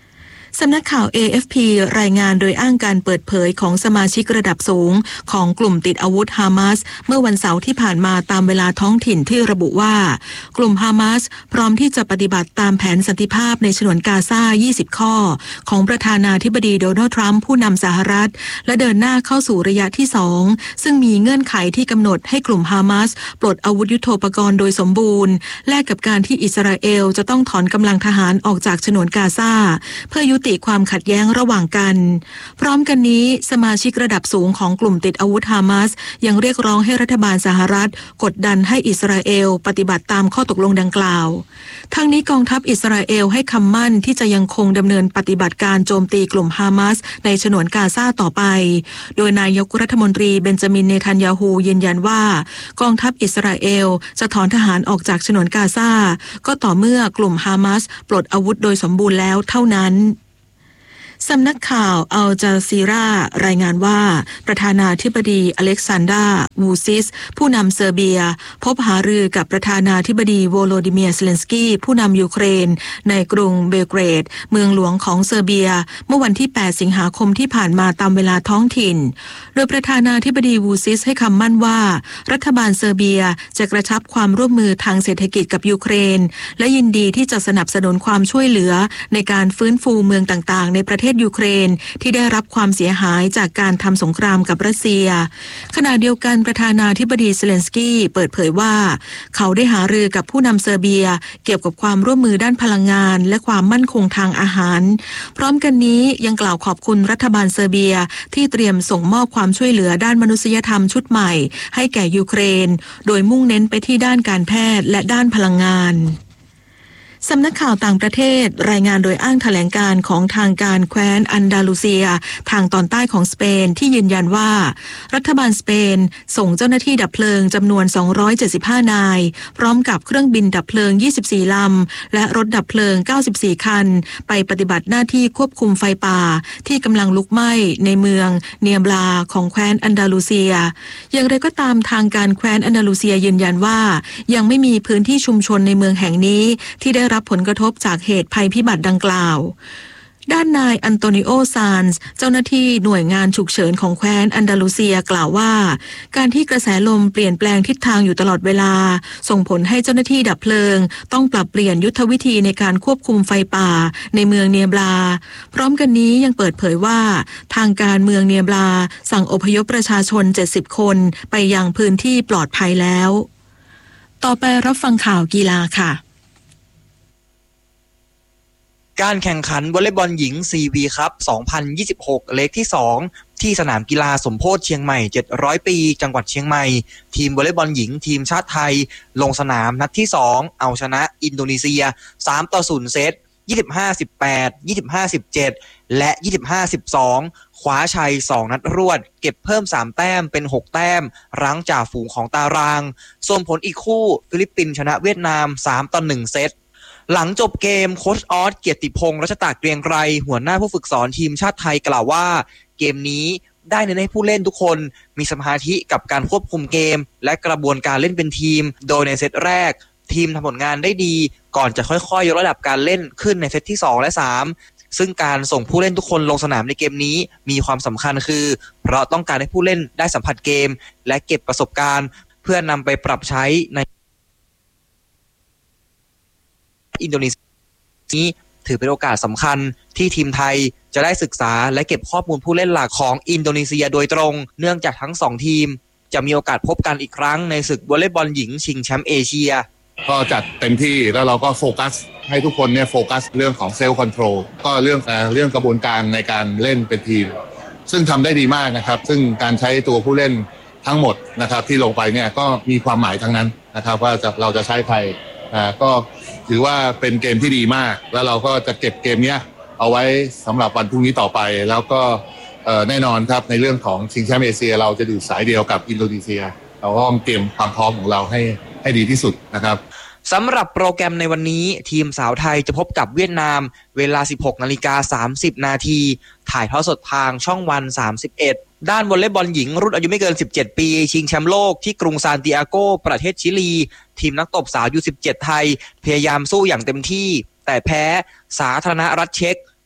สำนักข่าว เอ เอฟ พี รายงานโดยอ้างการเปิดเผยของสมาชิกระดับสูงของกลุ่มติดอาวุธฮามาสเมื่อวันเสาร์ที่ผ่านมาตามเวลาท้องถิ่นที่ระบุว่ากลุ่มฮามาสพร้อมที่จะปฏิบัติตามแผนสันติภาพในฉนวนกาซายี่สิบข้อของประธานาธิบดีโดนัลด์ทรัมป์ผู้นำสหรัฐและเดินหน้าเข้าสู่ระยะที่สองซึ่งมีเงื่อนไขที่กำหนดให้กลุ่มฮามาสปลดอาวุธยุทโธปกรณ์โดยสมบูรณ์แลกกับการที่อิสราเอลจะต้องถอนกำลังทหารออกจากฉนวนกาซาเพื่อยุติความขัดแย้งระหว่างกันพร้อมกันนี้สมาชิกระดับสูงของกลุ่มติดอาวุธฮามาสยังเรียกร้องให้รัฐบาลสหรัฐกดดันให้อิสราเอลปฏิบัติตามข้อตกลงดังกล่าวทั้งนี้กองทัพอิสราเอลให้คำมั่นที่จะยังคงดำเนินปฏิบัติการโจมตีกลุ่มฮามาสในฉนวนกาซาต่อไปโดยนายกรัฐมนตรีเบนจามินเนทันยาฮูยืนยันว่ากองทัพอิสราเอลจะถอนทหารออกจากฉนวนกาซาก็ต่อเมื่อกลุ่มฮามาสปลดอาวุธโดยสมบูรณ์แล้วเท่านั้นสำนักข่าวอัลจาซีรารายงานว่าประธานาธิบดีอเล็กซานดราวูซิสผู้นำเซอร์เบียพบหารือกับประธานาธิบดีโวโลดิเมียร์เซเลนสกี้ผู้นำยูเครนในกรุงเบลเกรดเมืองหลวงของเซอร์เบียเมื่อวันที่แปดสิงหาคมที่ผ่านมาตามเวลาท้องถิ่นโดยประธานาธิบดีวูซิสให้คำมั่นว่ารัฐบาลเซอร์เบียจะกระชับความร่วมมือทางเศรษฐกิจกับยูเครนและยินดีที่จะสนับสนุนความช่วยเหลือในการฟื้นฟูเมืองต่างๆในประเทศยูเครนที่ได้รับความเสียหายจากการทำสงครามกับรัสเซียขณะเดียวกันประธานาธิบดีเซเลนสกี้เปิดเผยว่าเขาได้หารือกับผู้นำเซอร์เบียเกี่ยวกับความร่วมมือด้านพลังงานและความมั่นคงทางอาหารพร้อมกันนี้ยังกล่าวขอบคุณรัฐบาลเซอร์เบียที่เตรียมส่งมอบความช่วยเหลือด้านมนุษยธรรมชุดใหม่ให้แก่ยูเครนโดยมุ่งเน้นไปที่ด้านการแพทย์และด้านพลังงานสำนักข่าวต่างประเทศรายงานโดยอ้างแถลงการของทางการแคว้นอันดาลูเซียทางตอนใต้ของสเปนที่ยืนยันว่ารัฐบาลสเปนส่งเจ้าหน้าที่ดับเพลิงจำนวนสองร้อยเจ็ดสิบห้านายพร้อมกับเครื่องบินดับเพลิงยี่สิบสี่ลำและรถดับเพลิงเก้าสิบสี่คันไปปฏิบัติหน้าที่ควบคุมไฟป่าที่กำลังลุกไหม้ในเมืองเนียบลาของแคว้นอันดาลูเซียอย่างไรก็ตามทางการแคว้นอันดาลูเซียยืนยันว่ายังไม่มีพื้นที่ชุมชนในเมืองแห่งนี้ที่ได้รับผลกระทบจากเหตุภัยพิบัติดังกล่าวด้านนายอันโตนิโอซานส์เจ้าหน้าที่หน่วยงานฉุกเฉินของแคว้นอันดาลูเซียกล่าวว่าการที่กระแสลมเปลี่ยนแปลงทิศทางอยู่ตลอดเวลาส่งผลให้เจ้าหน้าที่ดับเพลิงต้องปรับเปลี่ยนยุทธวิธีในการควบคุมไฟป่าในเมืองเนียบลาพร้อมกันนี้ยังเปิดเผยว่าทางการเมืองเนียบลาสั่งอพยพประชาชนเจ็ดสิบคนไปยังพื้นที่ปลอดภัยแล้วต่อไปรับฟังข่าวกีฬาค่ะการแข่งขันวอลเลย์บอลหญิง ซี วี ครับ สองพันยี่สิบหก เลขที่สองที่สนามกีฬาสมโพธิเชียงใหม่เจ็ดร้อยปีจังหวัดเชียงใหม่ทีมวอลเลย์บอลหญิงทีมชาติไทยลงสนามนัดที่สองเอาชนะอินโดนีเซียสามต่อศูนย์เซตยี่สิบห้า สิบแปด ยี่สิบห้า สิบเจ็ดและยี่สิบห้า สิบสองคว้าชัยสองนัดรวดเก็บเพิ่มสามแต้มเป็นหกแต้มรั้งจ่าฝูงของตารางส่วนผลอีกคู่ฟิลิปปินส์ชนะเวียดนามสามต่อหนึ่งเซตหลังจบเกมโค้ชออสเกียรติพงษ์รัชตาเกรียงไกรหัวหน้าผู้ฝึกสอนทีมชาติไทยกล่าวว่าเกมนี้ได้เน้นให้ผู้เล่นทุกคนมีสมาธิกับการควบคุมเกมและกระบวนการเล่นเป็นทีมโดยในเซตแรกทีมทำผลงานได้ดีก่อนจะค่อยๆยกระดับการเล่นขึ้นในเซตที่สองและสามซึ่งการส่งผู้เล่นทุกคนลงสนามในเกมนี้มีความสำคัญคือเพราะต้องการให้ผู้เล่นได้สัมผัสเกมและเก็บประสบการณ์เพื่อนำไปปรับใช้ในอินโดนีเซียนี้ถือเป็นโอกาสสำคัญที่ทีมไทยจะได้ศึกษาและเก็บข้อมูลผู้เล่นหลักของอินโดนีเซียโดยตรงเนื่องจากทั้งสองทีมจะมีโอกาสพบกันอีกครั้งในศึกวอลเลย์บอลหญิงชิงแชมป์เอเชียก็จัดเต็มที่แล้วเราก็โฟกัสให้ทุกคนเนี่ยโฟกัสเรื่องของเซลล์คอนโทรลก็เรื่องเรื่องกระบวนการในการเล่นเป็นทีมซึ่งทำได้ดีมากนะครับซึ่งการใช้ตัวผู้เล่นทั้งหมดนะครับที่ลงไปเนี่ยก็มีความหมายทั้งนั้นนะครับว่าจะเราจะใช้ใครอ่าก็ถือว่าเป็นเกมที่ดีมากแล้วเราก็จะเก็บเกมนี้เอาไว้สำหรับวันพรุ่งนี้ต่อไปแล้วก็แน่นอนครับในเรื่องของชิงแชมป์เอเชียเราจะอยู่สายเดียวกับอินโดนีเซียเราก็ต้องเตรียมความพร้อมของเราให้ให้ดีที่สุดนะครับสำหรับโปรแกรมในวันนี้ทีมสาวไทยจะพบกับเวียดนามเวลา สิบหกนาฬิกาสามสิบนาทีถ่ายทอดสดทางช่องวันสามสิบเอ็ดด้านวอลเลย์บอลหญิงรุ่นอายุไม่เกินสิบเจ็ดปีชิงแชมป์โลกที่กรุงซานติอาโกประเทศชิลีทีมนักตบสาว ยู สิบเจ็ด ไทยพยายามสู้อย่างเต็มที่แต่แพ้สาธารณรัฐเช็ก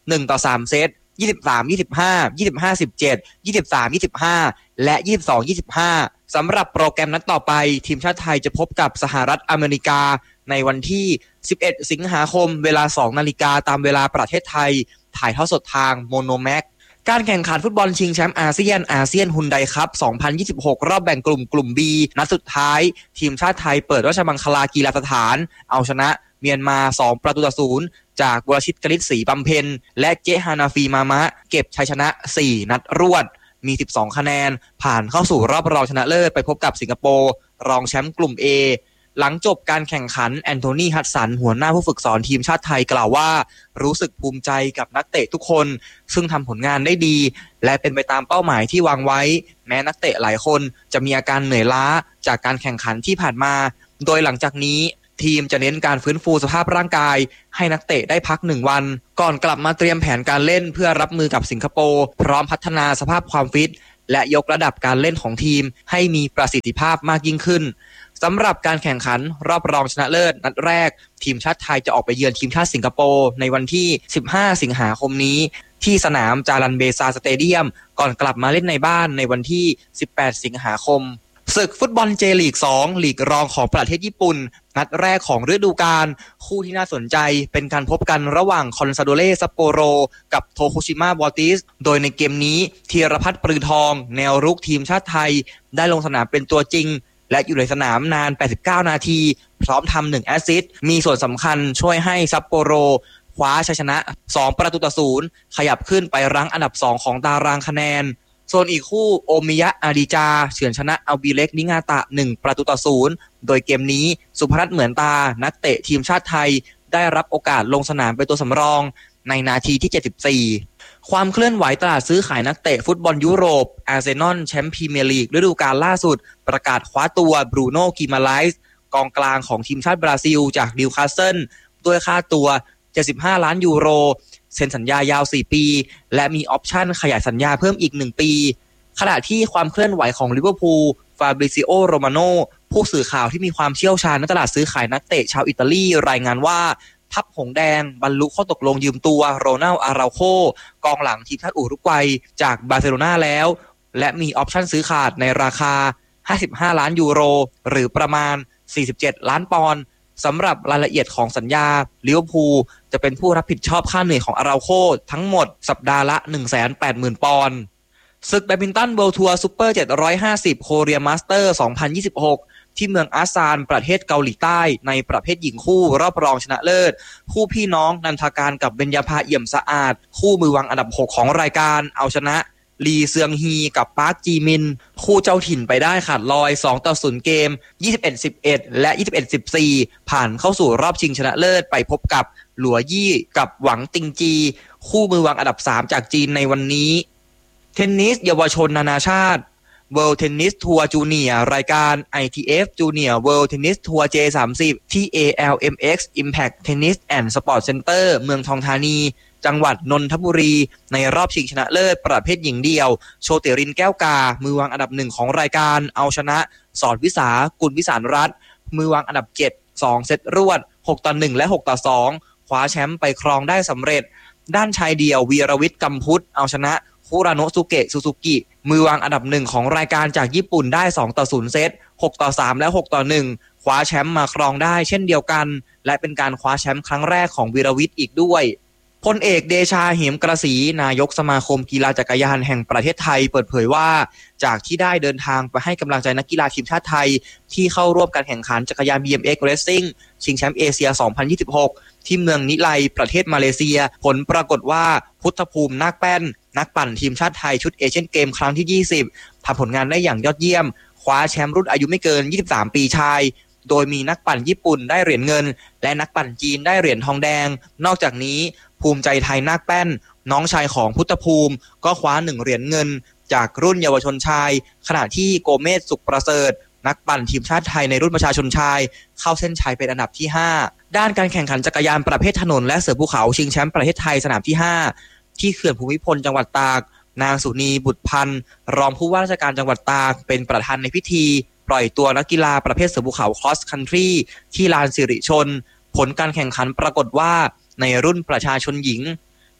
หนึ่งต่อสามเซตยี่สิบสาม ยี่สิบห้า ยี่สิบห้า สิบเจ็ด ยี่สิบสาม ยี่สิบห้าและยี่สิบสอง ยี่สิบห้าสำหรับโปรแกรมนัดต่อไปทีมชาติไทยจะพบกับสหรัฐอเมริกาในวันที่สิบเอ็ดสิงหาคมเวลา สองนาฬิกาตามเวลาประเทศไทยถ่ายทอดสดทางโมโนแม็กการแข่งขันฟุตบอลชิงแชมป์อาเซียนอาเซียนฮุนไดคัพสองพันยี่สิบหกรอบแบ่งกลุ่มกลุ่ม B นัดสุดท้ายทีมชาติไทยเปิดราชมังคลากีฬาสถานเอาชนะเมียนมาสองประตูต่อศูนย์จากวรชิตกฤษศรีบำเพ็ญและเจฮานาฟีมามะเก็บชัยชนะสี่นัดรวดมีสิบสองคะแนนผ่านเข้าสู่รอบรองชนะเลิศไปพบกับสิงคโปร์รองแชมป์กลุ่ม A หลังจบการแข่งขันแอนโทนีฮัดสันหัวหน้าผู้ฝึกสอนทีมชาติไทยกล่าวว่ารู้สึกภูมิใจกับนักเตะทุกคนซึ่งทำผลงานได้ดีและเป็นไปตามเป้าหมายที่วางไว้แม้นักเตะหลายคนจะมีอาการเหนื่อยล้าจากการแข่งขันที่ผ่านมาโดยหลังจากนี้ทีมจะเน้นการฟื้นฟูสภาพร่างกายให้นักเตะได้พักหนึ่งวันก่อนกลับมาเตรียมแผนการเล่นเพื่อรับมือกับสิงคโปร์พร้อมพัฒนาสภาพความฟิตและยกระดับการเล่นของทีมให้มีประสิทธิภาพมากยิ่งขึ้นสำหรับการแข่งขันรอบรองชนะเลิศนัดแรกทีมชาติไทยจะออกไปเยือนทีมชาติสิงคโปร์ในวันที่สิบห้าสิงหาคมนี้ที่สนามจารันเบซาสเตเดียมก่อนกลับมาเล่นในบ้านในวันที่สิบแปดสิงหาคมศึกฟุตบอลเจลีกสองลีกรองของประเทศญี่ปุ่นนัดแรกของฤดูกาลคู่ที่น่าสนใจเป็นการพบกันระหว่างคอนซาโดเร่ซัปโปโรกับโทคุชิมะวอลติสโดยในเกมนี้ธีรพัฒน์ปรือทองแนวรุกทีมชาติไทยได้ลงสนามเป็นตัวจริงและอยู่ในสนามนานแปดสิบเก้านาทีพร้อมทำหนึ่งแอสซิสต์มีส่วนสำคัญช่วยให้ซัปโปโรคว้าชัยชนะสองประตูต่อศูนย์ขยับขึ้นไปรั้งอันดับสองของตารางคะแนนส่วนอีกคู่โอมิยะอาดิจาเฉือนชนะอัลบีเล็กนิงาตะหนึ่งประตูต่อศูนย์โดยเกมนี้สุพนัทเหมือนตานักเตะทีมชาติไทยได้รับโอกาสลงสนามเป็นตัวสำรองในนาทีที่เจ็ดสิบสี่ความเคลื่อนไหวตลาดซื้อขายนักเตะฟุตบอลยุโรปอาร์เซนอลแชมป์พรีเมียร์ลีกฤดูกาลล่าสุดประกาศคว้าตัวบรูโน่กิมาไลส์กองกลางของทีมชาติบราซิลจากนิวคาสเซิลด้วยค่าตัวเจ็ดสิบห้าล้านยูโรเซ็นสัญญายาวสี่ปีและมีออปชั่นขยายสัญญาเพิ่มอีกหนึ่งปีขณะที่ความเคลื่อนไหวของลิเวอร์พูลฟาบริซิโอโรมาโนผู้สื่อข่าวที่มีความเชี่ยวชาญในตลาดซื้อขายนักเตะชาวอิตาลีรายงานว่าทัพหงแดงบรรลุข้อตกลงยืมตัวโรนัลอาราโคกองหลังทีมชาติอุรุกวัยจากบาร์เซโลนาแล้วและมีออปชั่นซื้อขาดในราคาห้าสิบห้าล้านยูโรหรือประมาณสี่สิบเจ็ดล้านปอนด์สำหรับรายละเอียดของสัญญาลิเวอร์พูลจะเป็นผู้รับผิดชอบค่าเหนื่อยของอาราโคทั้งหมดสัปดาห์ละ หนึ่งแสนแปดหมื่น ปอนด์ศึกแบดมินตันเวิลด์ทัวร์ซุปเปอร์เจ็ดร้อยห้าสิบโคเรียมาสเตอร์สองพันยี่สิบหกที่เมืองอาซานประเทศเกาหลีใต้ในประเภทหญิงคู่รอบรองชนะเลิศคู่พี่น้องนันทการกับเบญญาภาเอี่ยมสะอาดคู่มือวางอันดับหกของรายการเอาชนะลีเซียงฮีกับปาร์คจีมินคู่เจ้าถิ่นไปได้ขาดลอยสองต่อศูนย์เกม ยี่สิบเอ็ดสิบเอ็ด และ ยี่สิบเอ็ดสิบสี่ ผ่านเข้าสู่รอบชิงชนะเลิศไปพบกับหลัวยี่กับหวังติงจีคู่มือวางอันดับสามจากจีนในวันนี้เทนนิสเยาวชนนานาชาติ World Tennis Tour Junior รายการ ไอ ที เอฟ Junior World Tennis Tour เจ สามสิบ ที่ เอ แอล เอ็ม เอ็กซ์ Impact Tennis and Sport Center เมืองทองธานีจังหวัดนนทบุรีในรอบชิงชนะเลิศประเภทหญิงเดี่ยวโชติรินแก้วกามือวางอันดับหนึ่งของรายการเอาชนะสอนวิสากุลวิสารรัตน์มือวางอันดับเจ็ด สองเซตรวดหกต่อหนึ่งและหกต่อสองคว้าแชมป์ไปครองได้สำเร็จด้านชายเดี่ยววีรวิทย์กัมพุทธเอาชนะคุราโนะซุเกะซูซูกิมือวางอันดับหนึ่งของรายการจากญี่ปุ่นได้สองต่อศูนย์เซตหกต่อสามและหกต่อหนึ่งคว้าแชมป์มาครองได้เช่นเดียวกันและเป็นการคว้าแชมป์ครั้งแรกของวีรวิทย์อีกด้วยพลเอกเดชาเหมกระสีนายกสมาคมกีฬาจักรยานแห่งประเทศไทยเปิดเผยว่าจากที่ได้เดินทางไปให้กำลังใจนักกีฬาทีมชาติไทยที่เข้าร่วมการแข่งขันจักรยาน บี เอ็ม เอ็กซ์ Racing ชิงแชมป์เอเชียสองพันยี่สิบหกที่เมืองนิไลประเทศมาเลเซียผลปรากฏว่าพุทธภูมินาคแป้นนักปั่นทีมชาติไทยชุดเอเชียนเกมครั้งที่ยี่สิบทำผลงานได้อย่างยอดเยี่ยมคว้าแชมป์รุ่นอายุไม่เกินยี่สิบสามปีชายโดยมีนักปั่นญี่ปุ่นได้เหรียญเงินและนักปั่นจีนได้เหรียญทองแดงนอกจากนี้ภูมิใจไทยนาคแป้นน้องชายของพุทธภูมิก็คว้าหนึ่งเหรียญเงินจากรุ่นเยาวชนชายขณะที่โกเมศสุขประเสริฐนักปั่นทีมชาติไทยในรุ่นประชาชนชายเข้าเส้นชัยเป็นอันดับที่ห้าด้านการแข่งขันจักรยานประเภทถนนและเสือภูเขาชิงแชมป์ประเทศไทยสนามที่ห้าที่เขื่อนภูมิพลจังหวัดตากนางสุนีบุตรพันธ์รองผู้ว่าราชการจังหวัดตากเป็นประธานในพิธีปล่อยตัวนักกีฬาประเภทเสือภูเขา Cross Country ที่ลานสิริชนผลการแข่งขันปรากฏว่าในรุ่นประชาชนหญิง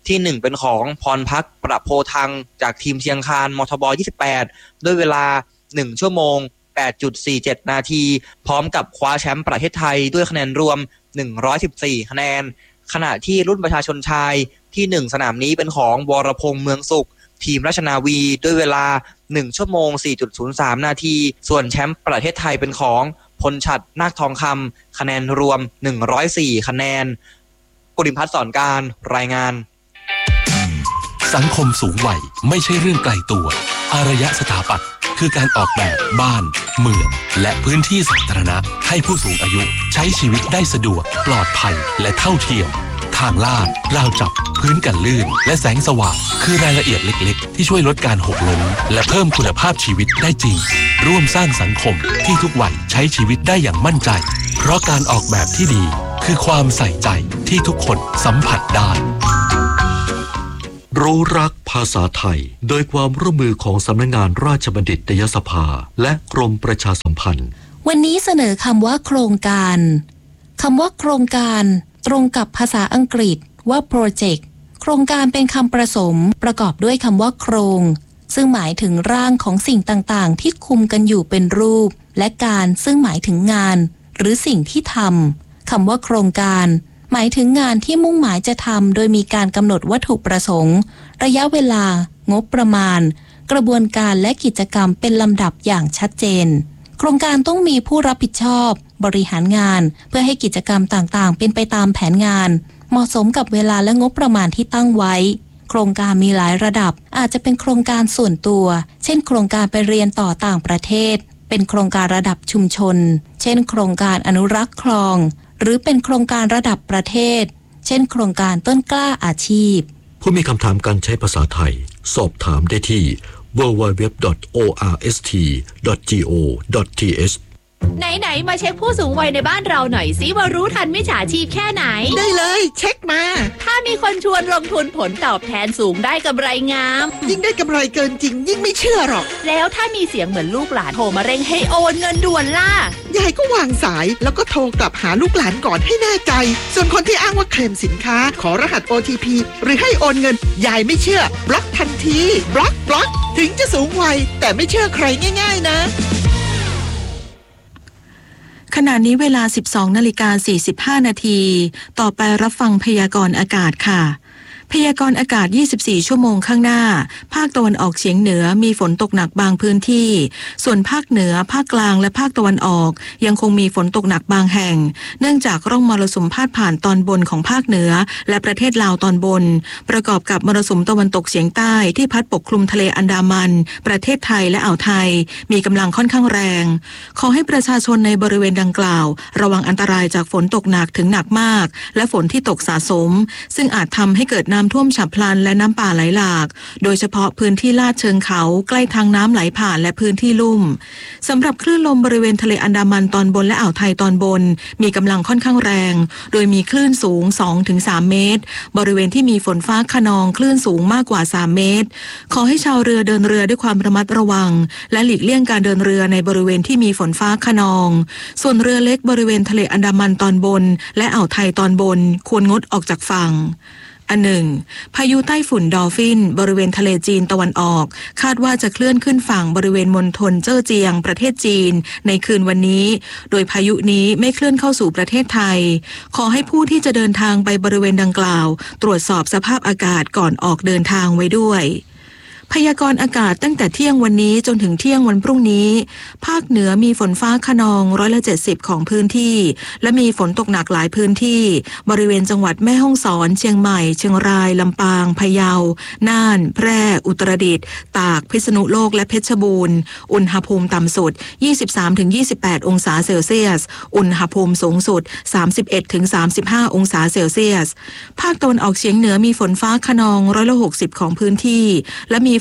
ที่หนึ่งเป็นของพรพักประโพทังจากทีมเชียงคานมทบยี่สิบแปดด้วยเวลาหนึ่งชั่วโมง แปดจุดสี่เจ็ด นาทีพร้อมกับคว้าแชมป์ประเทศไทยด้วยคะแนนรวมหนึ่งร้อยสิบสี่คะแนนขณะที่รุ่นประชาชนชายที่หนึ่งสนามนี้เป็นของวรพงษ์เมืองสุขทีมราชนาวีด้วยเวลาหนึ่งชั่วโมง สี่จุดศูนย์สาม นาทีส่วนแชมป์ประเทศไทยเป็นของพลฉัตรนาคทองคำคะแนนรวมหนึ่งร้อยสี่คะแนนกุลิมพัฒน์สอนการรายงานสังคมสูงวัยไม่ใช่เรื่องไกลตัวอารยสถาปัตย์คือการออกแบบบ้านเมืองและพื้นที่สาธารณะให้ผู้สูงอายุใช้ชีวิตได้สะดวกปลอดภัยและเท่าเทียมทางลาดราวจับพื้นกันลื่นและแสงสว่างคือรายละเอียดเล็กๆที่ช่วยลดการหกล้มและเพิ่มคุณภาพชีวิตได้จริงร่วมสร้างสังคมที่ทุกวัยใช้ชีวิตได้อย่างมั่นใจเพราะการออกแบบที่ดีคือความใส่ใจที่ทุกคนสัมผัสได้รู้รักภาษาไทยโดยความร่วมมือของสำนักงานราชบัณฑิตยสภาและกรมประชาสัมพันธ์วันนี้เสนอคำว่าโครงการคำว่าโครงการตรงกับภาษาอังกฤษว่า project โครงการเป็นคำผสมประกอบด้วยคำว่าโครงซึ่งหมายถึงร่างของสิ่งต่างๆที่คุมกันอยู่เป็นรูปและการซึ่งหมายถึงงานหรือสิ่งที่ทำคำว่าโครงการหมายถึงงานที่มุ่งหมายจะทำโดยมีการกำหนดวัตถุประสงค์ระยะเวลางบประมาณกระบวนการและกิจกรรมเป็นลำดับอย่างชัดเจนโครงการต้องมีผู้รับผิดชอบบริหารงานเพื่อให้กิจกรรมต่างๆเป็นไปตามแผนงานเหมาะสมกับเวลาและงบประมาณที่ตั้งไว้โครงการมีหลายระดับอาจจะเป็นโครงการส่วนตัวเช่นโครงการไปเรียนต่อต่างประเทศเป็นโครงการระดับชุมชนเช่นโครงการอนุรักษ์คลองหรือเป็นโครงการระดับประเทศเช่นโครงการต้นกล้าอาชีพผู้มีคำถามการใช้ภาษาไทยสอบถามได้ที่ ดับเบิลยู ดับเบิลยู ดับเบิลยู ดอท โอ อาร์ เอส ที ดอท จี โอ ดอท ที เอชไหนๆมาเช็คผู้สูงวัยในบ้านเราหน่อยสิว่ารู้ทันมิจฉาชีพแค่ไหนได้เลยเช็คมาถ้ามีคนชวนลงทุนผลตอบแทนสูงได้กำไรงามยิ่งได้กำไรเกินจริงยิ่งไม่เชื่อหรอกแล้วถ้ามีเสียงเหมือนลูกหลานโทรมาเร่งให้โอนเงินด่วนล่ะยายก็วางสายแล้วก็โทรกลับหาลูกหลานก่อนให้แน่ใจส่วนคนที่อ้างว่าเคลมสินค้าขอรหัส โอ ที พี หรือให้โอนเงินยายไม่เชื่อบล็อกทันทีบล็อกบล็อกถึงจะสูงวัยแต่ไม่เชื่อใครง่ายๆนะขณะนี้เวลา สิบสองนาฬิกาสี่สิบห้า นาทีต่อไปรับฟังพยากรณ์อากาศค่ะ พยากรณ์อากาศยี่สิบสี่ชั่วโมงข้างหน้าภาคตะวันออกเฉียงเหนือมีฝนตกหนักบางพื้นที่ส่วนภาคเหนือภาคกลางและภาคตะวันออกยังคงมีฝนตกหนักบางแห่งเนื่องจากร่องมรสุมพาดผ่านตอนบนของภาคเหนือและประเทศลาวตอนบนประกอบกับมรสุมตะวันตกเฉียงใต้ที่พัดปกคลุมทะเลอันดามันประเทศไทยและอ่าวไทยมีกำลังค่อนข้างแรงขอให้ประชาชนในบริเวณดังกล่าวระวังอันตรายจากฝนตกหนักถึงหนักมากและฝนที่ตกสะสมซึ่งอาจทำให้เกิดน้ำท่วมฉับพลันและน้ำป่าไหลหลากโดยเฉพาะพื้นที่ลาดเชิงเขาใกล้ทางน้ำไหลผ่านและพื้นที่ลุ่มสำหรับคลื่นลมบริเวณทะเลอันดามันตอนบนและอ่าวไทยตอนบนมีกำลังค่อนข้างแรงโดยมีคลื่นสูง สองถึงสาม เมตรบริเวณที่มีฝนฟ้าคะนองคลื่นสูงมากกว่าสามเมตรขอให้ชาวเรือเดินเรือด้วยความระมัดระวังและหลีกเลี่ยงการเดินเรือในบริเวณที่มีฝนฟ้าคะนองส่วนเรือเล็กบริเวณทะเลอันดามันตอนบนและอ่าวไทยตอนบนควรงดออกจากฝั่งอันหนึ่งพายุใต้ฝุ่นดอลฟินบริเวณทะเลจีนตะวันออกคาดว่าจะเคลื่อนขึ้นฝั่งบริเวณมณฑลเจ้อเจียงประเทศจีนในคืนวันนี้โดยพายุนี้ไม่เคลื่อนเข้าสู่ประเทศไทยขอให้ผู้ที่จะเดินทางไปบริเวณดังกล่าวตรวจสอบสภาพอากาศก่อนออกเดินทางไว้ด้วยพยากรณ์อากาศตั้งแต่เที่ยงวันนี้จนถึงเที่ยงวันพรุ่งนี้ภาคเหนือมีฝนฟ้าคะนองร้อยละเจ็ดสิบของพื้นที่และมีฝนตกหนักหลายพื้นที่บริเวณจังหวัดแม่ฮ่องสอนเชียงใหม่เชียงรายลำปางพะเยาน่านแพร่อุตรดิตถ์ตากพิษณุโลกและเพชรบูรณ์อุณหภูมิต่ำสุด ยี่สิบสามถึงยี่สิบแปด องศาเซลเซียสอุณหภูมิสูงสุด สามสิบเอ็ดถึงสามสิบห้า องศาเซลเซียสภาคตะวันออกเฉียงเหนือมีฝนฟ้าคะนองร้อยละหกสิบของพื้นที่และมี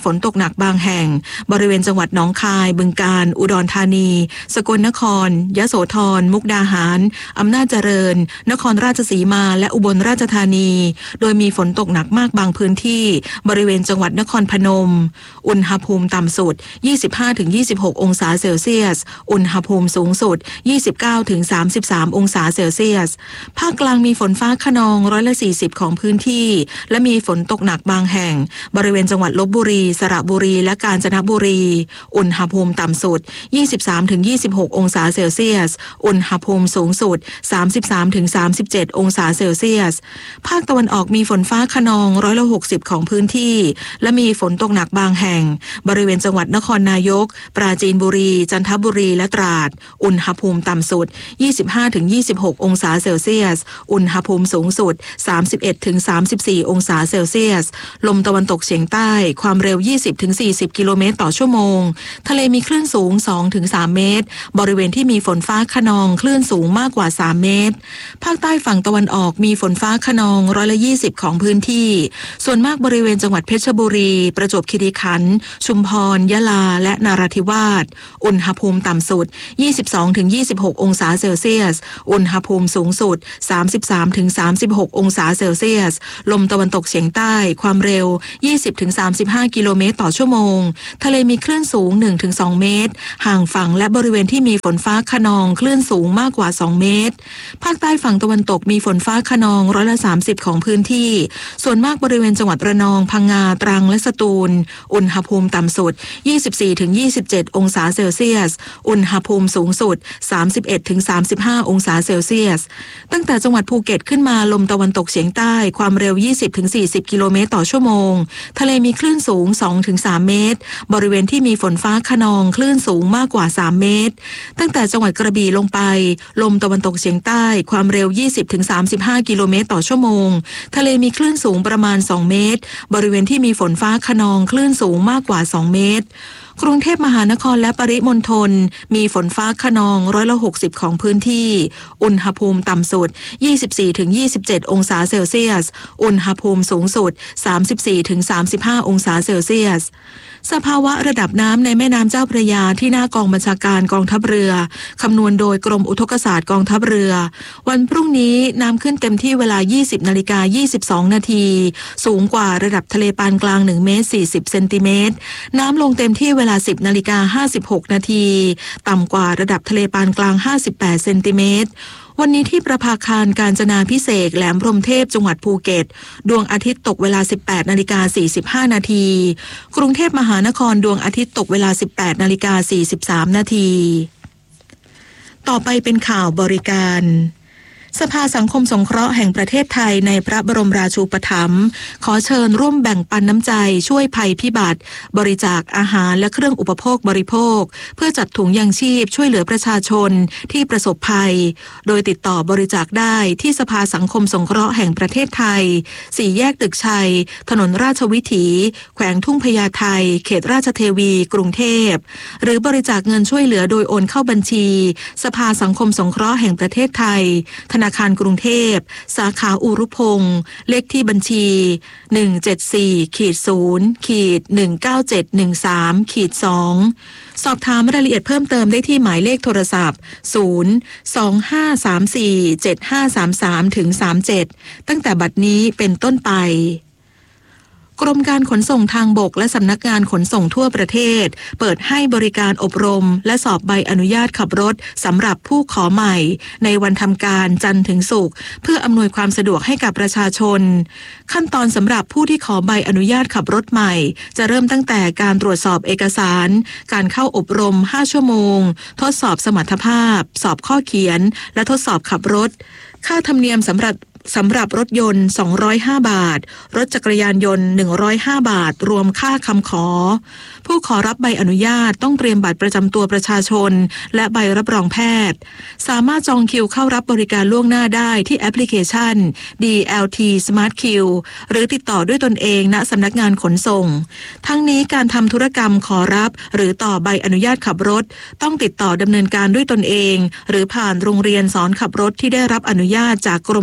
ฝนตกหนักบางแห่งบริเวณจังหวัดหนองคายบึงกาฬอุดรธานีสกลนครยโสธรมุกดาหารอำนาจเจริญนครราชสีมาและอุบลราชธานีโดยมีฝนตกหนักมากบางพื้นที่บริเวณจังหวัดนครพนมอุณหภูมิต่ำสุด ยี่สิบห้าถึงยี่สิบหก องศาเซลเซียสอุณหภูมิสูงสุด ยี่สิบเก้าถึงสามสิบสาม องศาเซลเซียสภาคกลางมีฝนฟ้าคะนองร้อยละสี่สิบของพื้นที่และมีฝนตกหนักบางแห่งบริเวณจังหวัดลพบุรีสระบุรีและกาญจนบุรีอุณหภูมิต่ำสุด ยี่สิบสามถึงยี่สิบหก องศาเซลเซียสอุณหภูมิสูงสุด สามสิบสามถึงสามสิบเจ็ด องศาเซลเซียสภาคตะวันออกมีฝนฟ้าคะนองร้อยละหกสิบของพื้นที่และมีฝนตกหนักบางแห่งบริเวณจังหวัดนครนายกปราจีนบุรีจันทบุรีและตราดอุณหภูมิต่ำสุด ยี่สิบห้าถึงยี่สิบหก องศาเซลเซียสอุณหภูมิสูงสุด สามสิบเอ็ดถึงสามสิบสี่ องศาเซลเซียสลมตะวันตกเฉียงใต้ความเร็ว ยี่สิบถึงสี่สิบ กิโลเมตรต่อชั่วโมงทะเลมีคลื่นสูง สองถึงสาม เมตรบริเวณที่มีฝนฟ้าคะนองคลื่นสูงมากกว่าสามเมตรภาคใต้ฝั่งตะวันออกมีฝนฟ้าคะนองร้อยละยี่สิบของพื้นที่ส่วนมากบริเวณจังหวัดเพชรบุรีประจวบคีรีขันธ์ชุมพรยะลาและนราธิวาสอุณหภูมิต่ำสุด ยี่สิบสองถึงยี่สิบหก องศาเซลเซียสอุณหภูมิสูงสุด สามสิบสามถึงสามสิบหก องศาเซลเซียสลมตะวันตกเฉียงใต้ความเร็ว ยี่สิบถึงสามสิบห้า กิโลเมตรต่อชั่วโมงทะเลมีคลื่นสูง หนึ่งถึงสอง เมตรห่างฝั่งและบริเวณที่มีฝนฟ้าคะนองคลื่นสูงมากกว่าสองเมตรภาคใต้ฝั่งตะวันตกมีฝนฟ้าคะนองร้อยละสามสิบของพื้นที่ส่วนมากบริเวณจังหวัดระนองพังงาตรังและสตูลอุณหภูมิต่ำสุด ยี่สิบสี่ถึงยี่สิบเจ็ด องศาเซลเซียสอุณหภูมิสูงสุด สามสิบเอ็ดถึงสามสิบห้า องศาเซลเซียสตั้งแต่จังหวัดภูเก็ตขึ้นมาลมตะวันตกเฉียงใต้ความเร็ว ยี่สิบถึงสี่สิบ กิโลเมตรต่อชั่วโมงทะเลมีคลื่นสูง สองถึงสาม เมตรบริเวณที่มีฝนฟ้าคะนองคลื่นสูงมากกว่าสามเมตรตั้งแต่จังหวัดกระบี่ลงไปลมตะวันตกเฉียงใต้ความเร็ว ยี่สิบถึงสามสิบห้า กิโลเมตรต่อชั่วโมงทะเลมีคลื่นสูงประมาณสองเมตรบริเวณที่มีฝนฟ้าคะนองคลื่นสูงมากกว่าสองเมตรกรุงเทพมหานครและปริมณฑลมีฝนฟ้าคะนองร้อยละหกสิบของพื้นที่อุณหภูมิต่ำสุด ยี่สิบสี่ถึงยี่สิบเจ็ด องศาเซลเซียสอุณหภูมิสูงสุด สามสิบสี่ถึงสามสิบห้า องศาเซลเซียสสภาวะระดับน้ำในแม่น้ำเจ้าพระยาที่หน้ากองบัญชาการกองทัพเรือคำนวณโดยกรมอุทกศาสตร์กองทัพเรือวันพรุ่งนี้น้ำขึ้นเต็มที่เวลา ยี่สิบนาฬิกายี่สิบสอง นาทีสูงกว่าระดับทะเลปานกลางหนึ่งเมตรสี่สิบเซนติเมตรน้ำลงเต็มที่เวลา สิบนาฬิกาห้าสิบหก นาทีต่ำกว่าระดับทะเลปานกลางห้าสิบแปดเซนติเมตรวันนี้ที่ประภาคารกาญจนาภิเษกแหลมพรหมเทพจังหวัดภูเก็ตดวงอาทิตย์ตกเวลา สิบแปดนาฬิกาสี่สิบห้า นาทีกรุงเทพมหานครดวงอาทิตย์ตกเวลา สิบแปดนาฬิกาสี่สิบสาม นาทีต่อไปเป็นข่าวบริการสภาสังคมสงเคราะห์แห่งประเทศไทยในพระบรมราชูปถัมภ์ขอเชิญร่วมแบ่งปันน้ำใจช่วยภัยพิบัติบริจาคอาหารและเครื่องอุปโภคบริโภคเพื่อจัดถุงยางชีพช่วยเหลือประชาชนที่ประสบภัยโดยติดต่อบริจาคได้ที่สภาสังคมสงเคราะห์แห่งประเทศไทยสี่แยกตึกชัยถนนราชวิถีแขวงทุ่งพญาไทเขตราชเทวีกรุงเทพหรือบริจาคเงินช่วยเหลือโดยโอนเข้าบัญชีสภาสังคมสงเคราะห์แห่งประเทศไทยธนาคารกรุงเทพสาขาอุรุพงศ์เลขที่บัญชี หนึ่ง เจ็ด สี่ ศูนย์ หนึ่ง เก้า เจ็ด หนึ่ง สาม สอง สอบถามรายละเอียดเพิ่มเติมได้ที่หมายเลขโทรศัพท์ ศูนย์ สอง ห้า สาม สี่ เจ็ด ห้า สาม สาม สาม เจ็ด ตั้งแต่บัดนี้เป็นต้นไปกรมการขนส่งทางบกและสำนักงานขนส่งทั่วประเทศเปิดให้บริการอบรมและสอบใบอนุญาตขับรถสำหรับผู้ขอใหม่ในวันทำการจันทร์ถึงศุกร์เพื่ออำนวยความสะดวกให้กับประชาชนขั้นตอนสำหรับผู้ที่ขอใบอนุญาตขับรถใหม่จะเริ่มตั้งแต่การตรวจสอบเอกสารการเข้าอบรมห้าชั่วโมงทดสอบสมรรถภาพสอบข้อเขียนและทดสอบขับรถค่าธรรมเนียมสำหรับสำหรับรถยนต์สองร้อยห้าบาทรถจักรยานยนต์หนึ่งร้อยห้าบาทรวมค่าคำขอผู้ขอรับใบอนุญาตต้องเตรียมบัตรประจำตัวประชาชนและใบรับรองแพทย์สามารถจองคิวเข้ารับบริการล่วงหน้าได้ที่แอปพลิเคชัน ดี แอล ที Smart Queue หรือติดต่อด้วยตนเองณสำนักงานขนส่งทั้งนี้การทำธุรกรรมขอรับหรือต่อใบอนุญาตขับรถต้องติดต่อดำเนินการด้วยตนเองหรือผ่านโรงเรียนสอนขับรถที่ได้รับอนุญาตจากกรมการขน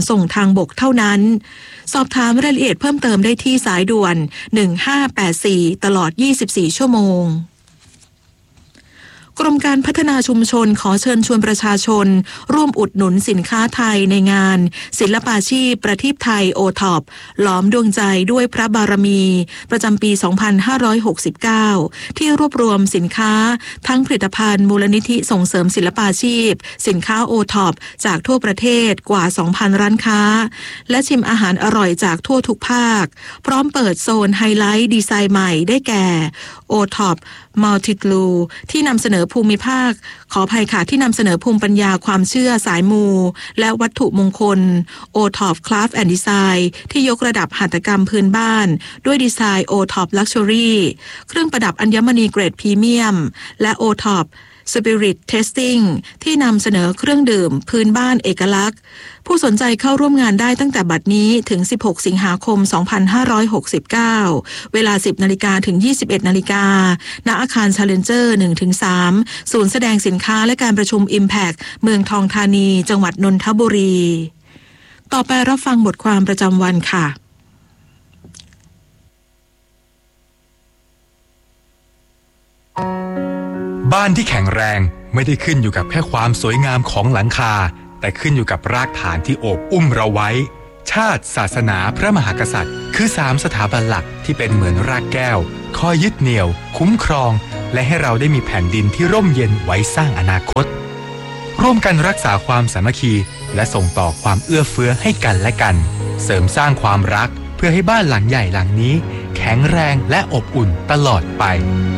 ส่งทางบกเท่านั้นสอบถามรายละเอียดเพิ่มเติมได้ที่สายด่วนหนึ่งห้าแปดสี่ตลอดยี่สิบสี่ชั่วโมงกรมการพัฒนาชุมชนขอเชิญชวนประชาชนร่วมอุดหนุนสินค้าไทยในงานศิลปาชีพประทีปไทยโอท็อปหลอมดวงใจด้วยพระบารมีประจำปี สองพันห้าร้อยหกสิบเก้า ที่รวบรวมสินค้าทั้งผลิตภัณฑ์มูลนิธิส่งเสริมศิลปาชีพสินค้าโอท็อปจากทั่วประเทศกว่า สองพัน ร้านค้าและชิมอาหารอร่อยจากทั่วทุกภาคพร้อมเปิดโซนไฮไลท์ดีไซน์ใหม่ได้แก่โอท็อปมัลติกลูที่นำเสนอภูมิภาคขออภัยค่ะที่นำเสนอภูมิปัญญาความเชื่อสายมูและวัตถุมงคล โอ ท็อป Craft and Design ที่ยกระดับหัตถกรรมพื้นบ้านด้วยดีไซน์ โอ ท็อป Luxury เครื่องประดับอัญมณีเกรดพรีเมียมและ โอ ท็อป Spirit Tasting ที่นำเสนอเครื่องดื่มพื้นบ้านเอกลักษณ์ผู้สนใจเข้าร่วมงานได้ตั้งแต่บัดนี้ถึงสิบหกสิงหาคมสองพันห้าร้อยหกสิบเก้าเวลา สิบนาฬิกาถึงยี่สิบเอ็ดนาฬิกาณอาคาร Challenger หนึ่งถึงสาม ศูนย์แสดงสินค้าและการประชุม Impact เมืองทองธานีจังหวัดนนทบุรีต่อไปรับฟังบทความประจำวันค่ะบ้านที่แข็งแรงไม่ได้ขึ้นอยู่กับแค่ความสวยงามของหลังคาแต่ขึ้นอยู่กับรากฐานที่โอบอุ้มเราไว้ชาติศาสนาพระมหากษัตริย์คือสามสถาบันหลักที่เป็นเหมือนรากแก้วคอยยึดเหนี่ยวคุ้มครองและให้เราได้มีแผ่นดินที่ร่มเย็นไว้สร้างอนาคตร่วมกันรักษาความสามัคคีและส่งต่อความเอื้อเฟื้อให้กันและกันเสริมสร้างความรักเพื่อให้บ้านหลังใหญ่หลังนี้แข็งแรงและอบอุ่นตลอดไป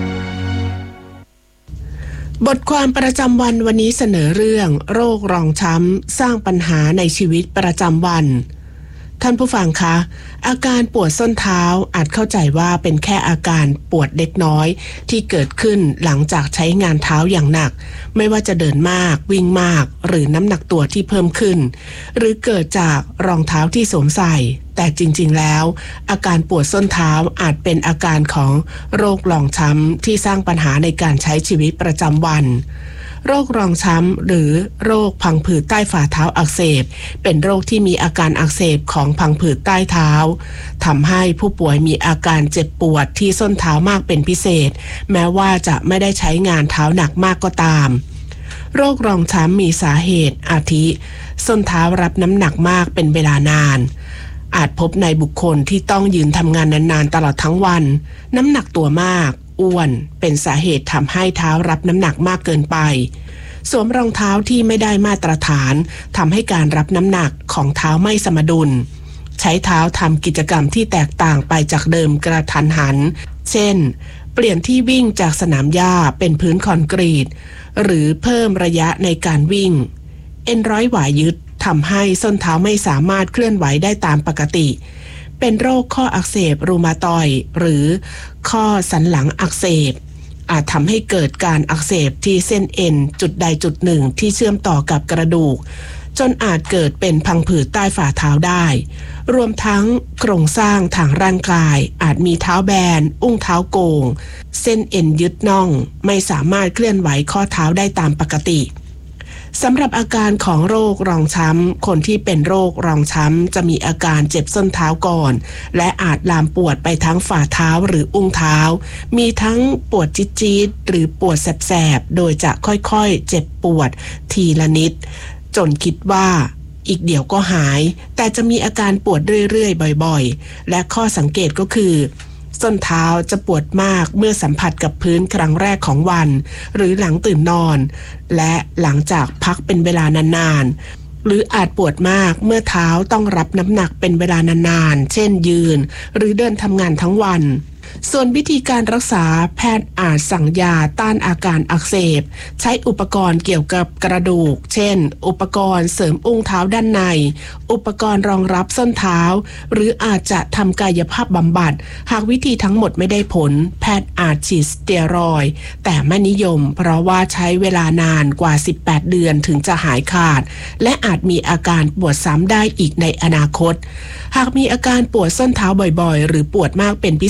บทความประจำวันวันนี้เสนอเรื่องโรครองช้ำสร้างปัญหาในชีวิตประจำวันท่านผู้ฟังคะอาการปวดส้นเท้าอาจเข้าใจว่าเป็นแค่อาการปวดเล็กน้อยที่เกิดขึ้นหลังจากใช้งานเท้าอย่างหนักไม่ว่าจะเดินมากวิ่งมากหรือน้ำหนักตัวที่เพิ่มขึ้นหรือเกิดจากรองเท้าที่สวมใส่แต่จริงๆแล้วอาการปวดส้นเท้าอาจเป็นอาการของโรครองช้ำที่สร้างปัญหาในการใช้ชีวิตประจำวันโรครองช้ำหรือโรคพังผืดใต้ฝ่าเท้าอักเสบเป็นโรคที่มีอาการอักเสบของพังผืดใต้เท้าทำให้ผู้ป่วยมีอาการเจ็บปวดที่ส้นเท้ามากเป็นพิเศษแม้ว่าจะไม่ได้ใช้งานเท้าหนักมากก็ตามโรครองช้ำมีสาเหตุอาทิส้นเท้ารับน้ำหนักมากเป็นเวลานานอาจพบในบุคคลที่ต้องยืนทำงานนานๆตลอดทั้งวันน้ำหนักตัวมากอ้วนเป็นสาเหตุทำให้เท้ารับน้ำหนักมากเกินไปสวมรองเท้าที่ไม่ได้มาตรฐานทำให้การรับน้ำหนักของเท้าไม่สมดุลใช้เท้าทำกิจกรรมที่แตกต่างไปจากเดิมกระทันหันเช่นเปลี่ยนที่วิ่งจากสนามหญ้าเป็นพื้นคอนกรีตหรือเพิ่มระยะในการวิ่งเอ็นร้อยหวายยึดทำให้ส้นเท้าไม่สามารถเคลื่อนไหวได้ตามปกติเป็นโรคข้ออักเสบรูมาตอยด์หรือข้อสันหลังอักเสบอาจทำให้เกิดการอักเสบที่เส้นเอ็นจุดใดจุดหนึ่งที่เชื่อมต่อกับกระดูกจนอาจเกิดเป็นพังผืดใต้ฝ่าเท้าได้รวมทั้งโครงสร้างทางร่างกายอาจมีเท้าแบนอุ้งเท้าโก่งเส้นเอ็นยึดน่องไม่สามารถเคลื่อนไหวข้อเท้าได้ตามปกติสำหรับอาการของโรครองช้ำคนที่เป็นโรครองช้ำจะมีอาการเจ็บส้นเท้าก่อนและอาจลามปวดไปทั้งฝ่าเท้าหรืออุ้งเท้ามีทั้งปวดจี๊ดๆหรือปวดแสบๆโดยจะค่อยๆเจ็บปวดทีละนิดจนคิดว่าอีกเดี๋ยวก็หายแต่จะมีอาการปวดเรื่อยๆบ่อยๆและข้อสังเกตก็คือส้นเท้าจะปวดมากเมื่อสัมผัสกับพื้นครั้งแรกของวันหรือหลังตื่นนอนและหลังจากพักเป็นเวลานานๆหรืออาจปวดมากเมื่อเท้าต้องรับน้ำหนักเป็นเวลานานๆเช่นยืนหรือเดินทำงานทั้งวันส่วนวิธีการรักษาแพทย์อาจสั่งยาต้านอาการอักเสบใช้อุปกรณ์เกี่ยวกับกระดูกเช่นอุปกรณ์เสริมอุ้งเท้าด้านในอุปกรณ์รองรับส้นเท้าหรืออาจจะทำกายภาพบำบัดหากวิธีทั้งหมดไม่ได้ผลแพทย์อาจฉีดสเตียรอยด์แต่ไม่นิยมเพราะว่าใช้เวลานานกว่าสิบแปดเดือนถึงจะหายขาดและอาจมีอาการปวดซ้ำได้อีกในอนาคตหากมีอาการปวดส้นเท้าบ่อยๆหรือปวดมากเป็นพิเศษหลัง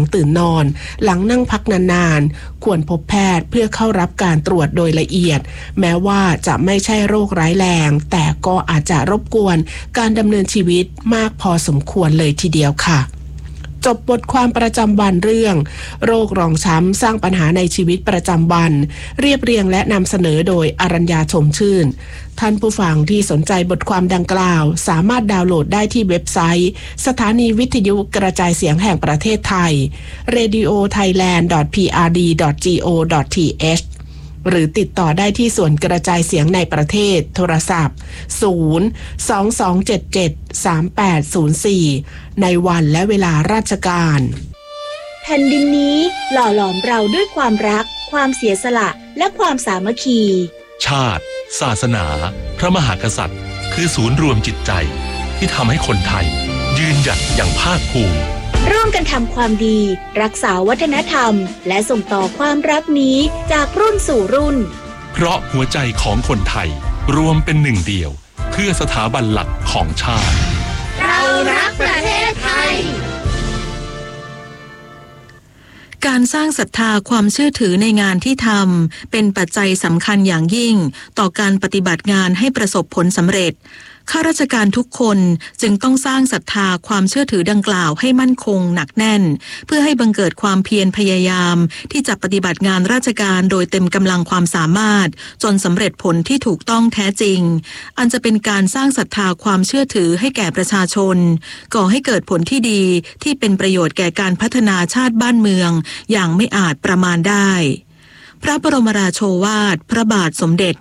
งตื่นนอนหลังนั่งพักนานๆควรพบแพทย์เพื่อเข้ารับการตรวจโดยละเอียดแม้ว่าจะไม่ใช่โรคร้ายแรงแต่ก็อาจจะรบกวนการดำเนินชีวิตมากพอสมควรเลยทีเดียวค่ะจบบทความประจำวันเรื่องโรครองช้ำสร้างปัญหาในชีวิตประจำวันเรียบเรียงและนำเสนอโดยอรัญญาชมชื่นท่านผู้ฟังที่สนใจบทความดังกล่าวสามารถดาวน์โหลดได้ที่เว็บไซต์สถานีวิทยุกระจายเสียงแห่งประเทศไทย เรดิโอไทยแลนด์ ดอท พี อาร์ ดี ดอท จี โอ ดอท ที เอช หรือติดต่อได้ที่ส่วนกระจายเสียงในประเทศโทรศัพท์ ศูนย์ สอง สอง เจ็ด เจ็ด สาม แปด ศูนย์ สี่ ในวันและเวลาราชการแผ่นดินนี้หล่อหลอมเราด้วยความรักความเสียสละและความสามัคคีชาติศาสนาพระมหากษัตริย์คือศูนย์รวมจิตใจที่ทำให้คนไทยยืนหยัดอย่างภาคภูมิร่วมกันทำความดีรักษาวัฒนธรรมและส่งต่อความรักนี้จากรุ่นสู่รุ่นเพราะหัวใจของคนไทยรวมเป็นหนึ่งเดียวเพื่อสถาบันหลักของชาติเรารักประเทศไทยการสร้างศรัทธาความเชื่อถือในงานที่ทำเป็นปัจจัยสำคัญอย่างยิ่งต่อการปฏิบัติงานให้ประสบผลสำเร็จข้าราชการทุกคนจึงต้องสร้างศรัทธาความเชื่อถือดังกล่าวให้มั่นคงหนักแน่นเพื่อให้บังเกิดความเพียรพยายามที่จะปฏิบัติงานราชการโดยเต็มกำลังความสามารถจนสำเร็จผลที่ถูกต้องแท้จริงอันจะเป็นการสร้างศรัทธาความเชื่อถือให้แก่ประชาชนก่อให้เกิดผลที่ดีที่เป็นประโยชน์แก่การพัฒนาชาติบ้านเมืองอย่างไม่อาจประมาณได้พระบรมราโชวาทพระบาทสมเด็จ